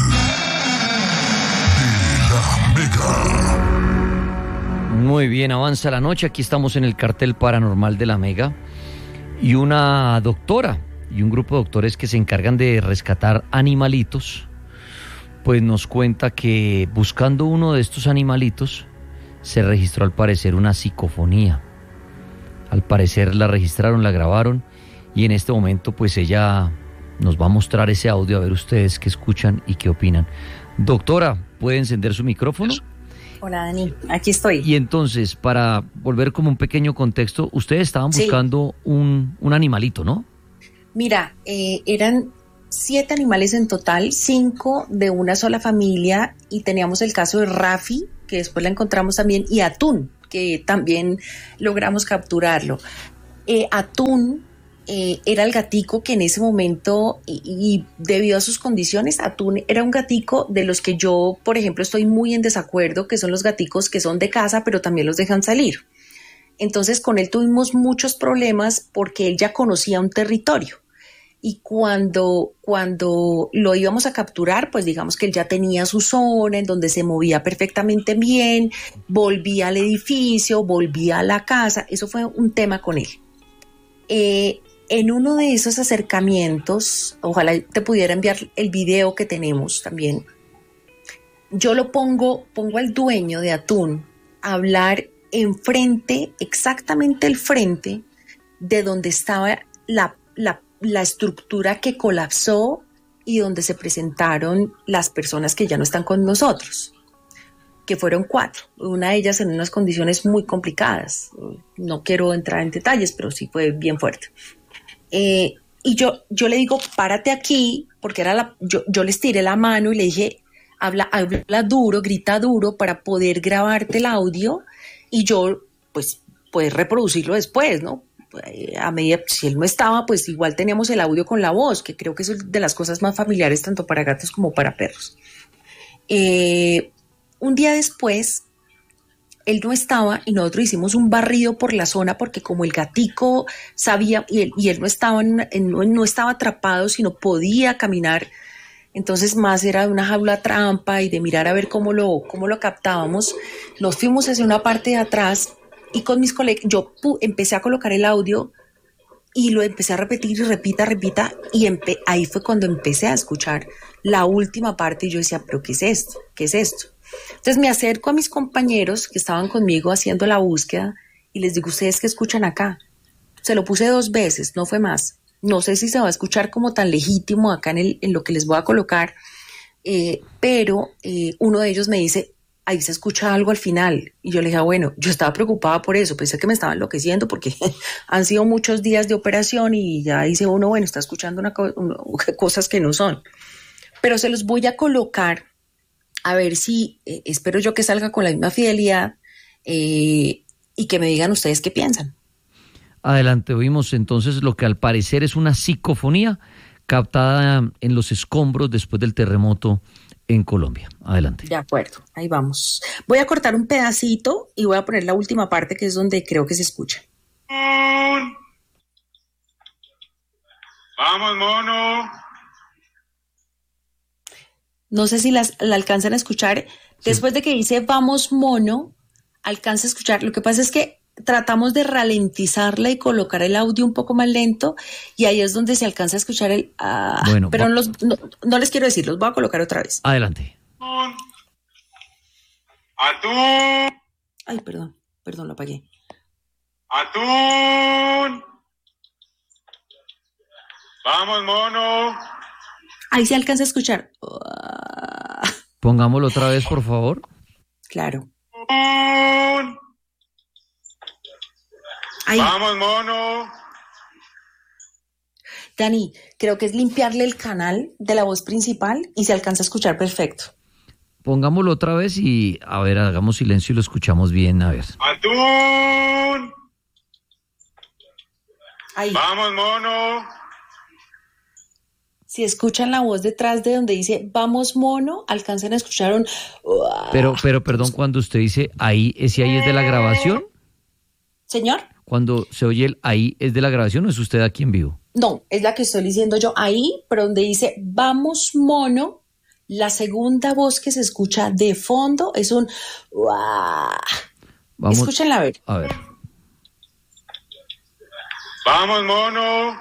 de la Mega. Muy bien, avanza la noche, aquí estamos en el cartel paranormal de la Mega y una doctora y un grupo de doctores que se encargan de rescatar animalitos, pues nos cuenta que buscando uno de estos animalitos se registró al parecer una psicofonía. Al parecer la registraron, la grabaron y en este momento pues ella nos va a mostrar ese audio a ver ustedes qué escuchan y qué opinan. Doctora, ¿puede encender su micrófono? Hola, Dani, aquí estoy. Y entonces, para volver como un pequeño contexto, ustedes estaban buscando sí. un, un animalito, ¿no? Mira, eh, eran siete animales en total, cinco de una sola familia, y teníamos el caso de Rafi, que después la encontramos también, y Atún, que también logramos capturarlo. Eh, Atún eh, era el gatico que en ese momento, y, y debido a sus condiciones, Atún era un gatico de los que yo, por ejemplo, estoy muy en desacuerdo, que son los gaticos que son de casa, pero también los dejan salir. Entonces con él tuvimos muchos problemas porque él ya conocía un territorio. Y cuando, cuando lo íbamos a capturar, pues digamos que él ya tenía su zona en donde se movía perfectamente bien, volvía al edificio, volvía a la casa. Eso fue un tema con él. Eh, en uno de esos acercamientos, ojalá te pudiera enviar el video que tenemos también, yo lo pongo, pongo al dueño de Atún a hablar enfrente, exactamente el frente de donde estaba la, la la estructura que colapsó y donde se presentaron las personas que ya no están con nosotros, que fueron cuatro, una de ellas en unas condiciones muy complicadas. No quiero entrar en detalles, pero sí fue bien fuerte. Eh, y yo, yo le digo, párate aquí, porque era la, yo, yo les tiré la mano y le dije, habla, habla duro, grita duro para poder grabarte el audio y yo, pues, puedes reproducirlo después, ¿no? A medida, si él no estaba, pues igual teníamos el audio con la voz, que creo que es de las cosas más familiares tanto para gatos como para perros. Eh, un día después, él no estaba y nosotros hicimos un barrido por la zona porque como el gatico sabía y él, y él no, estaba en, en, no, no estaba atrapado, sino podía caminar, entonces más era de una jaula trampa y de mirar a ver cómo lo, cómo lo captábamos. Nos fuimos hacia una parte de atrás y con mis colegas, yo pu, empecé a colocar el audio y lo empecé a repetir y repita, repita, y empe, ahí fue cuando empecé a escuchar la última parte y yo decía, ¿pero qué es esto? ¿Qué es esto? Entonces me acerco a mis compañeros que estaban conmigo haciendo la búsqueda y les digo, ¿ustedes qué escuchan acá? Se lo puse dos veces, no fue más. No sé si se va a escuchar como tan legítimo acá en, el, en lo que les voy a colocar, eh, pero eh, uno de ellos me dice, ahí se escucha algo al final. Y yo le dije, bueno, yo estaba preocupada por eso, pensé que me estaba enloqueciendo porque han sido muchos días de operación y ya dice uno, bueno, está escuchando una co- una, cosas que no son. Pero se los voy a colocar a ver si, eh, espero yo que salga con la misma fidelidad eh, y que me digan ustedes qué piensan. Adelante, oímos entonces lo que al parecer es una psicofonía captada en los escombros después del terremoto en Colombia. Adelante. De acuerdo, ahí vamos. Voy a cortar un pedacito y voy a poner la última parte que es donde creo que se escucha. Vamos, mono. No sé si las, la alcanzan a escuchar. Sí. Después de que dice vamos, mono, alcanza a escuchar. Lo que pasa es que tratamos de ralentizarla y colocar el audio un poco más lento y ahí es donde se alcanza a escuchar el... Uh, bueno, pero los, no, no les quiero decir, los voy a colocar otra vez. Adelante. Atún. Ay, perdón, perdón, lo apagué. Atún. Vamos, mono. Ahí se alcanza a escuchar. Uh. Pongámoslo otra vez, por favor. Claro. Atún. Ahí. Vamos, mono. Dani, creo que es limpiarle el canal de la voz principal y se alcanza a escuchar perfecto. Pongámoslo otra vez y, a ver, hagamos silencio y lo escuchamos bien, a ver. ¡Atún! Ahí. Vamos, mono. Si escuchan la voz detrás de donde dice vamos, mono, alcanzan a escuchar un... Pero, pero, perdón, cuando usted dice ahí, ¿ese ahí es de la grabación? ¿Señor? Cuando se oye el ahí, ¿es de la grabación o es usted aquí en vivo? No, es la que estoy diciendo yo ahí, pero donde dice vamos, mono, la segunda voz que se escucha de fondo es un... Vamos, escúchenla a ver. A ver. Vamos, mono.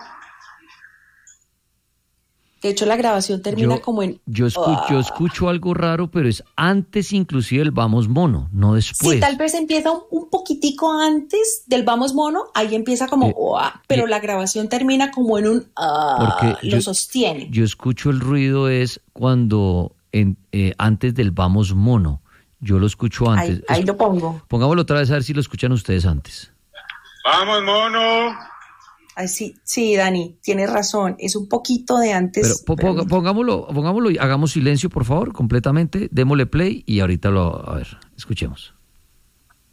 De hecho, la grabación termina yo, como en... Yo escucho, yo escucho algo raro, pero es antes inclusive el vamos mono, no después. Sí, tal vez empieza un, un poquitico antes del vamos mono, ahí empieza como... Eh, oh, pero eh, la grabación termina como en un... Uh, porque lo yo, sostiene. Yo escucho el ruido es cuando en, eh, antes del vamos mono. Yo lo escucho antes. Ahí, ahí lo pongo. Pongámoslo otra vez a ver si lo escuchan ustedes antes. Vamos, mono. Ay, sí, sí, Dani, tienes razón. Es un poquito de antes. Pero, po- pero... pongámoslo, pongámoslo y hagamos silencio, por favor, completamente. Démosle play y ahorita lo... A ver, escuchemos.